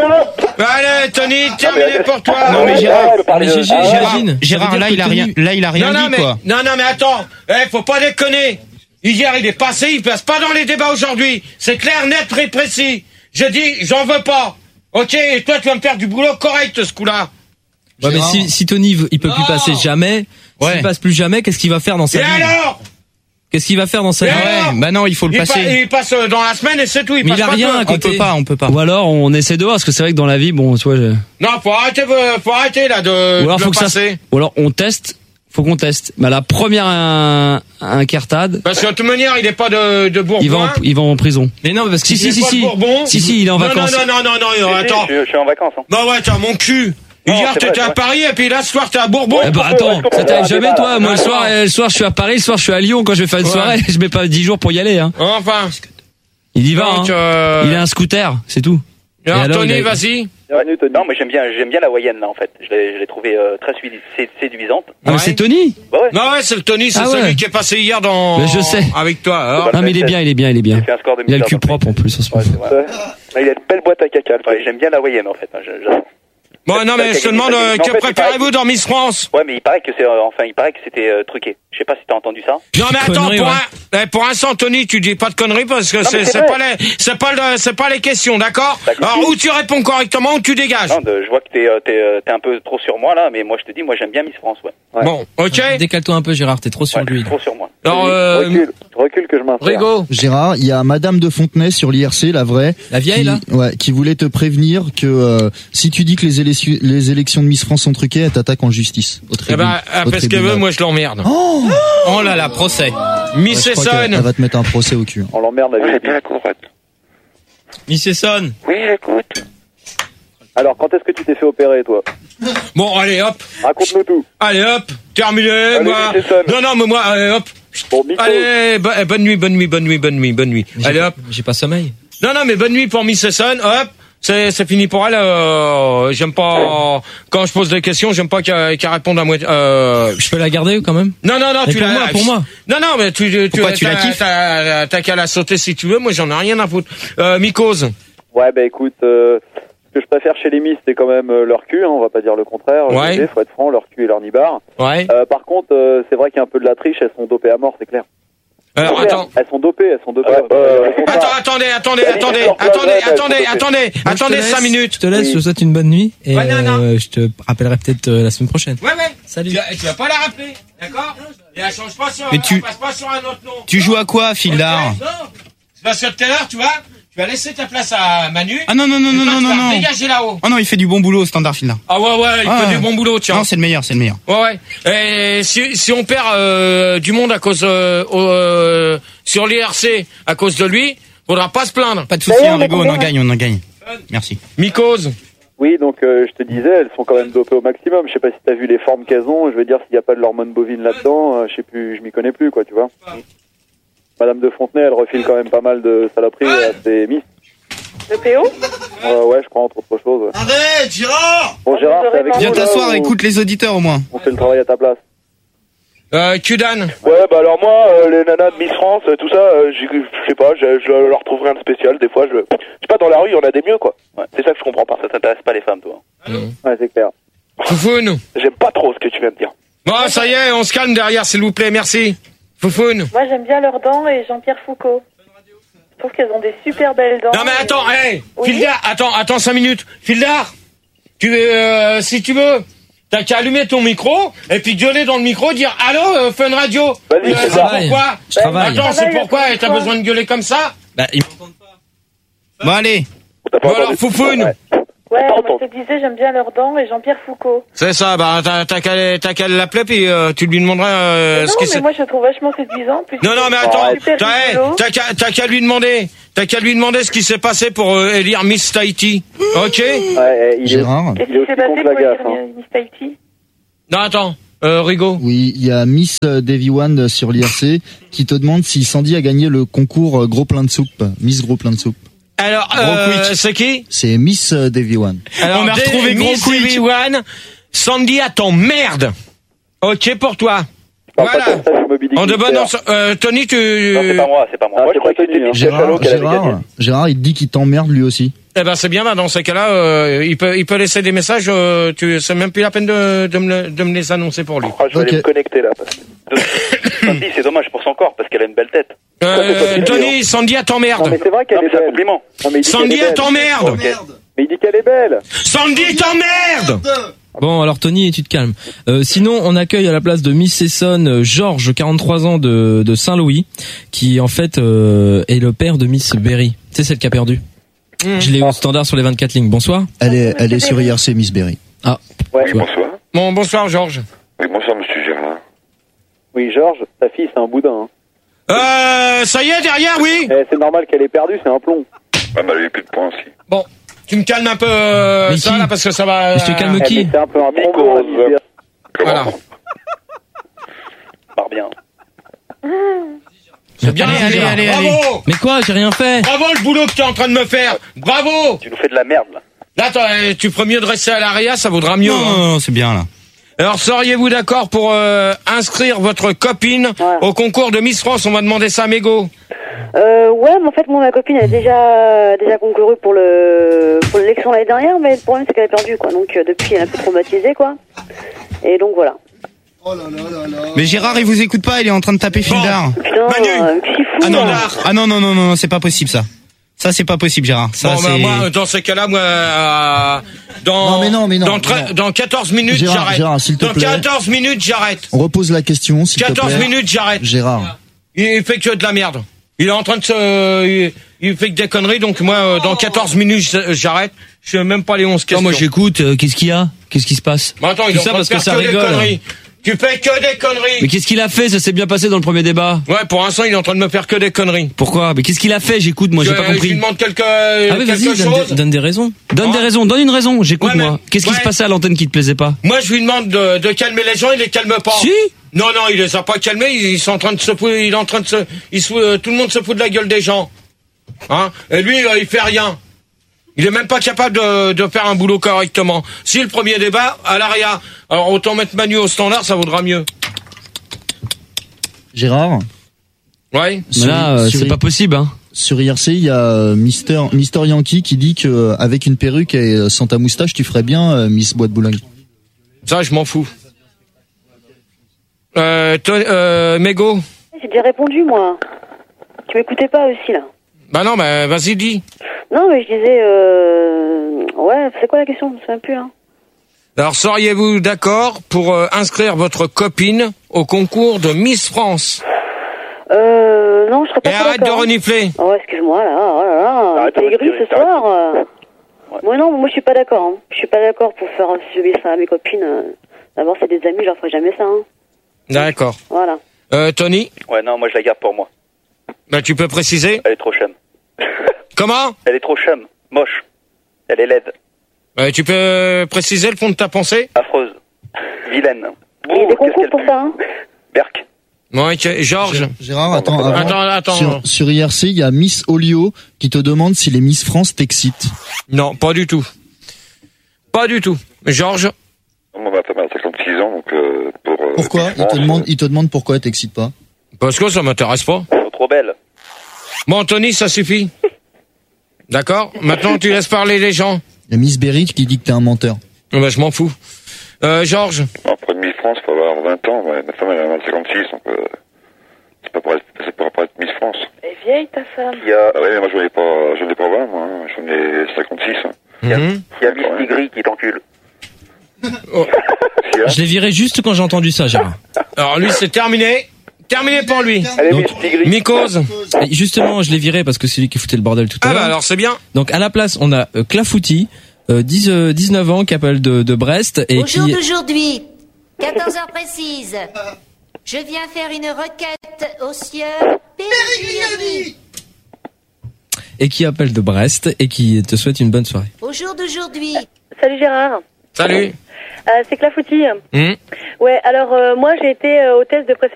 Allez, Tony, terminé pour toi. Non mais Gérard, Ah, mais G G, ah, j'imagine. Gérard, ça veut là dire il a que rien, Tony- là il a rien non, non, dit mais, quoi. Non, non, mais attends. Eh, faut pas déconner. Hier, il est passé, il passe pas dans les débats aujourd'hui. C'est clair, net, très précis. Je dis, j'en veux pas. Ok, et toi, tu vas me faire du boulot correct, ce coup-là. Ouais, mais si, si Tony veut- il peut plus passer jamais, s'il passe plus jamais, qu'est-ce qu'il va faire dans sa Et vie? alors? Qu'est-ce qu'il va faire dans sa Et vie? alors Bah non, il faut le il, passer. pa- il passe euh, dans la semaine et c'est tout. Il Mais passe il a pas rien de- à côté. On peut pas, on peut pas. Ou alors on essaie de voir parce que c'est vrai que dans la vie, bon, tu vois. Je... Non, faut arrêter, euh, faut arrêter là de, Ou alors de faut le que ça. passer. Ou alors on teste. Faut qu'on teste. Bah la première un, un cartade. Parce que de toute manière, il est pas de, de Bourbon. Il va en, il va en prison. Mais non, parce que si si il est si pas de si. Bourbon. Si si, il est en non, vacances. Non non non non non, non attends. Je, je suis en vacances. Hein. Non ouais, t'as mon cul. Non, Hier c'est t'étais vrai, à c'est Paris et puis là ce soir t'es à Bourbon. Eh bah attends, ça t'arrive jamais toi. Moi le soir, euh, le soir je suis à Paris, le soir je suis à Lyon. Quand je vais faire une Ouais. soirée, je mets pas dix jours pour y aller. Hein. Enfin. Il y va. Donc, Hein. euh... Il a un scooter, c'est tout. Et alors, Et alors, Tony, il a- vas-y. Ouais. Non, mais j'aime bien, j'aime bien la hawaïenne là en fait. Je l'ai, je l'ai trouvée euh, très sédu- sé- séduisante. Ah, mais c'est Tony. Bah ouais. Non ouais, c'est le Tony, c'est Ah ouais. celui qui est passé hier dans. Mais je sais. Avec toi. Alors. Non mais il est bien, il est bien, il est bien. Il fait un score de Il a le mi-temps, cul en fait. propre en plus en ce moment. Ouais. Ah, il a une belle boîte à caca. Ouais, j'aime bien la hawaïenne en fait. hein, je- je- Bon non mais je te demande euh, Mais en que fait, il préférez-vous dans Miss France? Ouais, mais il paraît que c'est, euh, enfin, il paraît que c'était euh, truqué. Je sais pas si t'as entendu ça. Non mais attends, Connerie, pour, ouais. un, eh, pour l'instant Tony, tu dis pas de conneries parce que mais c'est c'est c'est vrai. pas les c'est pas le c'est pas les questions, d'accord? D'accord. Alors ou tu réponds correctement ou tu dégages. Non, de- je vois que t'es, euh, t'es, euh, t'es un peu trop sur moi là, mais moi je te dis, moi j'aime bien Miss France, ouais. ouais. Bon, ok. Décale-toi un peu, Gérard, t'es trop sur Ouais, lui. trop sur moi. Alors euh, Recule, recule que je m'insère. Rigo. Gérard, il y a Madame de Fontenay sur l'I R C, la vraie. La vieille, qui, là ouais, qui voulait te prévenir que euh, si tu dis que les, élections les élections de Miss France sont truquées, elle t'attaque en justice. Au Eh tribunal. ben Au parce qu'elle veut, tribunal. moi je l'emmerde. Oh, Oh là là, procès. Miss Ouais, je crois qu'elle- Essonne. elle va te mettre un procès au cul. On l'emmerde la vie. Miss Essonne. Oui, j'écoute. Alors, quand est-ce que tu t'es fait opérer, toi? Bon allez hop, Raconte-nous tout. allez hop, terminé Allez, moi. Miss Essonne. Non non mais moi allez hop. Bon, Miko. Allez, bo- eh, bonne nuit, bonne nuit, bonne nuit, bonne nuit, bonne nuit. J'ai Allez pas- hop. J'ai pas sommeil. Non non mais bonne nuit pour Miss Essonne, hop. C'est c'est fini pour elle. Euh, j'aime pas quand je pose des questions, j'aime pas qu'elle qu'elle réponde à moi. Euh, Je peux la garder quand même? non non non, Mais tu pour la moi, pour moi. Non non mais tu tu Pourquoi, tu la t'as- kiffes T'as t'as qu'à la sauter si tu veux. Moi j'en ai rien à foutre. Euh, Mycose. Ouais, bah écoute, euh, ce que je préfère chez les Miss, c'est quand même euh, leur cul, hein, on va pas dire le contraire. Ouais. Il faut être franc, leur cul et leur nibar. Ouais. Euh, par contre, euh, c'est vrai qu'il y a un peu de la triche, elles sont dopées à mort, c'est clair. Alors C'est clair. attends. Elles sont dopées, elles sont dopées. on va pas dire le contraire. Attends, attendez, attendez, Elles attendez, sont attendez, pleines, elles attendez, sont attendez, Moi, je te attendez laisse, cinq minutes. Je te laisse, Oui. je te souhaite une bonne nuit et Ouais, non, non. euh, je te rappellerai peut-être euh, la semaine prochaine. Ouais, ouais. Salut. Tu, vas- tu vas pas la rappeler, d'accord? Et elle change pas sur, Mais elle tu- passe pas sur un autre nom. Tu joues à quoi, Fildar? Ok, non. C'est parce que tout à l'heure, tu vois, tu vas laisser ta place à Manu. Ah non, non, non, et non, toi, non, tu non, vas non. dégager là-haut. Oh non, il fait du bon boulot au standard, Fildar. Ah ouais, ouais, il Ah. fait du bon boulot, tiens. Non, c'est le meilleur, c'est le meilleur. Ouais, ouais. Et si, si on perd euh, du monde à cause euh, euh, sur l'I R C à cause de lui, faudra pas se plaindre. Pas de soucis, hein, Rigo, on en gagne, on en gagne. Merci. Mycose. Oui, donc euh, je te disais, elles sont quand même dopées au maximum. Je sais pas si t'as vu les formes qu'elles ont. Je veux dire, s'il n'y a pas de l'hormone bovine là-dedans, euh, je sais plus, je m'y connais plus, quoi, tu vois. Madame de Fontenay, elle refile quand même pas mal de saloperies à ses Miss. Le P O? Euh, ouais, je crois, entre autres choses. ouais. Arrête, Gérard! Bon, Gérard, c'est avec Viens nous, là, t'asseoir, ou- écoute les auditeurs au moins. On fait le travail à ta place. Euh, Kudan. Ouais, bah alors moi, euh, les nanas de Miss France, euh, tout ça, euh, j'y- je sais pas, je, je leur trouve rien de spécial. Des fois, je, je sais pas, dans la rue, il y en a des mieux, quoi. Ouais, c'est ça que je comprends pas. Ça t'intéresse pas les femmes, toi. Ouais, c'est clair. Foufoune. J'aime pas trop ce que tu viens de dire. Bon, ça y est, on se calme derrière, s'il vous plaît, merci. Foufoune. Moi, j'aime bien leurs dents et Jean-Pierre Foucault. Je trouve qu'elles ont des super belles dents. Non mais attends, et- hey, Oui. Fildar, attends, attends cinq minutes. Fildar, tu, euh, si tu veux, t'as qu'à allumer ton micro et puis gueuler dans le micro, dire allô, euh, Fun Radio. Vas-y, Euh, c'est c'est ça. pourquoi Je travaille. Attends, c'est Travaille, pourquoi c'est t'as quoi besoin de gueuler comme ça? Bah, ils m'entendent pas. Bon, allez. T'as pas Bon, alors, entendu Foufoune. Ouais. Ouais, Attends, moi je te disais, j'aime bien leurs dents et Jean-Pierre Foucault. C'est ça, bah t'as t'as qu'à t'as qu'à l'appeler puis euh, tu lui demanderas euh, non, ce qui mais c'est. moi je le trouve vachement séduisant. Plus Non, non, mais attends, super t'as rigolo. t'as qu'à t'as qu'à lui demander, t'as qu'à lui demander ce qui s'est passé pour euh, élire Miss Tahiti, ok? Ouais, il est, Gérard. Qu'est-ce il est qui s'est aussi passé contre pour la gaffe. dire Hein. Miss Tahiti? Non, attends, euh, Rigaud. Oui, il y a Miss euh, Davy One sur l'I R C qui te demande si Sandy a gagné le concours euh, Gros Plein de Soupe. Miss Gros Plein de Soupe. Alors, Gros euh, quick. c'est qui? C'est Miss euh, Davy One. Alors, On a Dave- retrouvé Gros Miss Quick. Everyone, Sandy à ton merde. Ok pour toi. Non, Voilà. pas comme ça, c'est Moby Dick En de qui bonne perd. ans, euh, Tony, tu. Non, c'est pas moi, c'est pas moi. Ah, Moi, c'est je crois pas que c'était Tony, hein. Michel Chalot Gérard, qui avait gagné. Gérard, Gérard, il te dit qu'il t'emmerde lui aussi. Eh ben c'est bien, bah, dans ces cas-là, euh, il peut, il peut laisser des messages. Euh, tu, c'est même plus la peine de, de, me, le- de me les annoncer pour lui. Ah, je vais Ok. aller me connecter là. Parce que... Sandy, c'est dommage pour son corps parce qu'elle a une belle tête. Euh, Tony, Sandy à Non, t'emmerde. mais c'est vrai qu'elle Non, mais est c'est un belle. compliment. Non, mais il dit Sandy qu'elle est à belle. t'emmerde. Ok. Mais il dit qu'elle est belle. Sandy t'emmerde. Bon, alors Tony, tu te calmes. Euh, sinon, on accueille à la place de Miss Essonne euh, Georges, quarante-trois ans de, de Saint-Louis, qui en fait euh, est le père de Miss Berry. C'est celle qui a perdu. Mmh. Je l'ai eu au standard sur les vingt-quatre lignes. Bonsoir. Elle est, elle est sur I R C, Miss Berry. Ah. Ouais. Tu vois. Bonsoir. Bon, bonsoir Georges. Oui, bonsoir, monsieur Gérard. Oui, Georges, ta fille, c'est un boudin. Hein. Euh, ça y est, derrière, oui. Eh, c'est normal qu'elle ait perdu, c'est un plomb. Ah, mais elle a eu plus de points aussi. Bon, tu me calmes un peu euh, Mais ça qui là parce que ça va. Mais je te calme Eh, qui mais c'est un peu un trombo, hein, Miss Berry. Voilà. Part bien. C'est bien, Allez, allez, allez, allez. bravo. Mais quoi, j'ai rien fait. Bravo le boulot que tu es en train de me faire. Bravo. Tu nous fais de la merde là. Là, t'as- tu ferais mieux de rester à l'Aria, ça vaudra mieux. Non, hein. non, non, c'est bien là. Alors, seriez-vous d'accord pour euh, inscrire votre copine au concours de Miss France? On va demander ça à Mégo. Euh, ouais, mais en fait, moi, ma copine, elle a déjà, déjà concouru pour le, pour l'élection l'année dernière, mais le problème, c'est qu'elle a perdu, quoi. Donc, euh, depuis, elle est un peu traumatisée, quoi. Et donc, voilà. Mais Gérard, il vous écoute pas, il est en train de taper Fildar. Putain, euh, petit fou, Ah non, là. ah non, non, non, non, non, c'est pas possible ça. Ça, c'est pas possible, Gérard. Ça, Bon, bah, c'est... moi, dans ces cas-là, moi, euh, dans, Non, mais non, mais non, dans, tre- non. dans quatorze minutes, Gérard, j'arrête. Gérard, s'il te Dans plaît. quatorze minutes, j'arrête. On repose la question, s'il te plaît. quatorze minutes, j'arrête. Gérard. Il fait que de la merde. Il est en train de se, il, il fait que des conneries, donc moi, euh, dans quatorze minutes, j'arrête. Je sais même pas les onze questions. moi j'écoute, euh, qu'est-ce qu'il y a? Qu'est-ce qui se passe? Mais attends, il Tout est en ça train de parce que faire ça que des rigole. conneries. Tu fais que des conneries. Mais qu'est-ce qu'il a fait? Ça s'est bien passé dans le premier débat. Ouais, pour l'instant, il est en train de me faire que des conneries. Pourquoi? Mais qu'est-ce qu'il a fait? J'écoute, moi j'ai Je- pas Je lui compris. demande quelque, Ah oui, quelque vas-y, donne chose. des, Donne des raisons. donne des raisons, donne une raison, j'écoute Ouais, mais- moi. Qu'est-ce qui ouais. se passait à l'antenne qui te plaisait pas? Moi, je lui demande de, de calmer les gens, il les calme pas. Si. Non, non, il les a pas calmés, ils, ils sont en train de se foutre, il est en train de se, il se, euh, tout le monde se fout de la gueule des gens. Hein? Et lui, euh, il fait rien. Il est même pas capable de, de faire un boulot correctement. Si le premier débat, à l'Aria, alors autant mettre Manu au standard, ça vaudra mieux. Gérard. Ouais. Mais là, euh, c'est pas possible, hein. Sur I R C, il y a euh, Mister, Mister Yankee qui dit que euh, avec une perruque et euh, sans ta moustache, tu ferais bien euh, Miss Bois de Boulogne. Ça, je m'en fous. Euh, toi, euh, Mégo. J'ai déjà répondu, moi. Tu m'écoutais pas aussi, là. Bah non, bah, vas-y, dis. Non, mais je disais, euh... ouais, c'est quoi la question? Je me souviens plus, hein. Alors, seriez-vous d'accord pour euh, inscrire votre copine au concours de Miss France? Euh, non, je serais pas Et trop arrête de d'accord, hein. renifler. Oh, excuse-moi, là, oh là là, Arrête t'es de gris respirer, ce soir. euh. Moi, non, moi, je suis pas d'accord, hein. Je suis pas d'accord pour faire subir ça à mes copines. euh. D'abord, c'est des amis, je leur ferai jamais ça, hein. D'accord. Voilà. Euh, Tony? Ouais, non, moi je la garde pour moi. Bah, tu peux préciser? Elle est trop chum. Comment? Elle est trop chum. Moche. Elle est laide. Euh, tu peux préciser le fond de ta pensée? Affreuse. Vilaine. Il y a des concours pour ça, hein. Berk. Ouais, ok. Georges. Gérard, attends, avant, Attends, attends. Sur, sur I R C, il y a Miss Olio qui te demande si les Miss France t'excitent. Non, pas du tout. Pas du tout. Georges? Moi, ma femme a cinquante-six ans, donc euh, pour... Euh, Pourquoi? Miss Il te France, demande, il te demande pourquoi elle t'excite pas. Parce que ça m'intéresse pas. Trop belle. Bon, Tony, ça suffit. D'accord? Maintenant, tu laisses parler les gens. Il y a Miss Berry qui dit que t'es un menteur. Oh, bah, je m'en fous. Euh, Georges? euh, Après Miss France, il faut avoir vingt ans. Ouais. Ma femme, elle a cinquante-six, donc euh, c'est pas pour être, c'est pas pour être Miss France. Elle est vieille, ta femme. Il y a... Ouais, mais moi, j'en ai pas, j'en ai pas vingt, moi. Hein. J'en ai cinquanté-six. Hein. Il y a, Mhm. il y a Miss Tigri qui t'encule. Oh. Je l'ai viré juste quand j'ai entendu ça, Gérard. Alors lui, c'est terminé. Terminé pour lui. Allez, Donc, Miss Tigris. Mycose. Et justement, je l'ai viré parce que c'est lui qui foutait le bordel tout à Ah l'heure. bah alors c'est bien. Donc à la place, on a euh, Clafouti, euh, dix, euh, dix-neuf ans, qui appelle de, de Brest et Au jour qui d'aujourd'hui, quatorze heures précises, je viens faire une requête au sieur Périgny. et qui appelle de Brest et qui te souhaite une bonne soirée. Au jour d'aujourd'hui. Salut Gérard. Salut. Euh, c'est Clafouti. Mmh. Ouais, alors euh, moi j'ai été euh, hôtesse de préfecture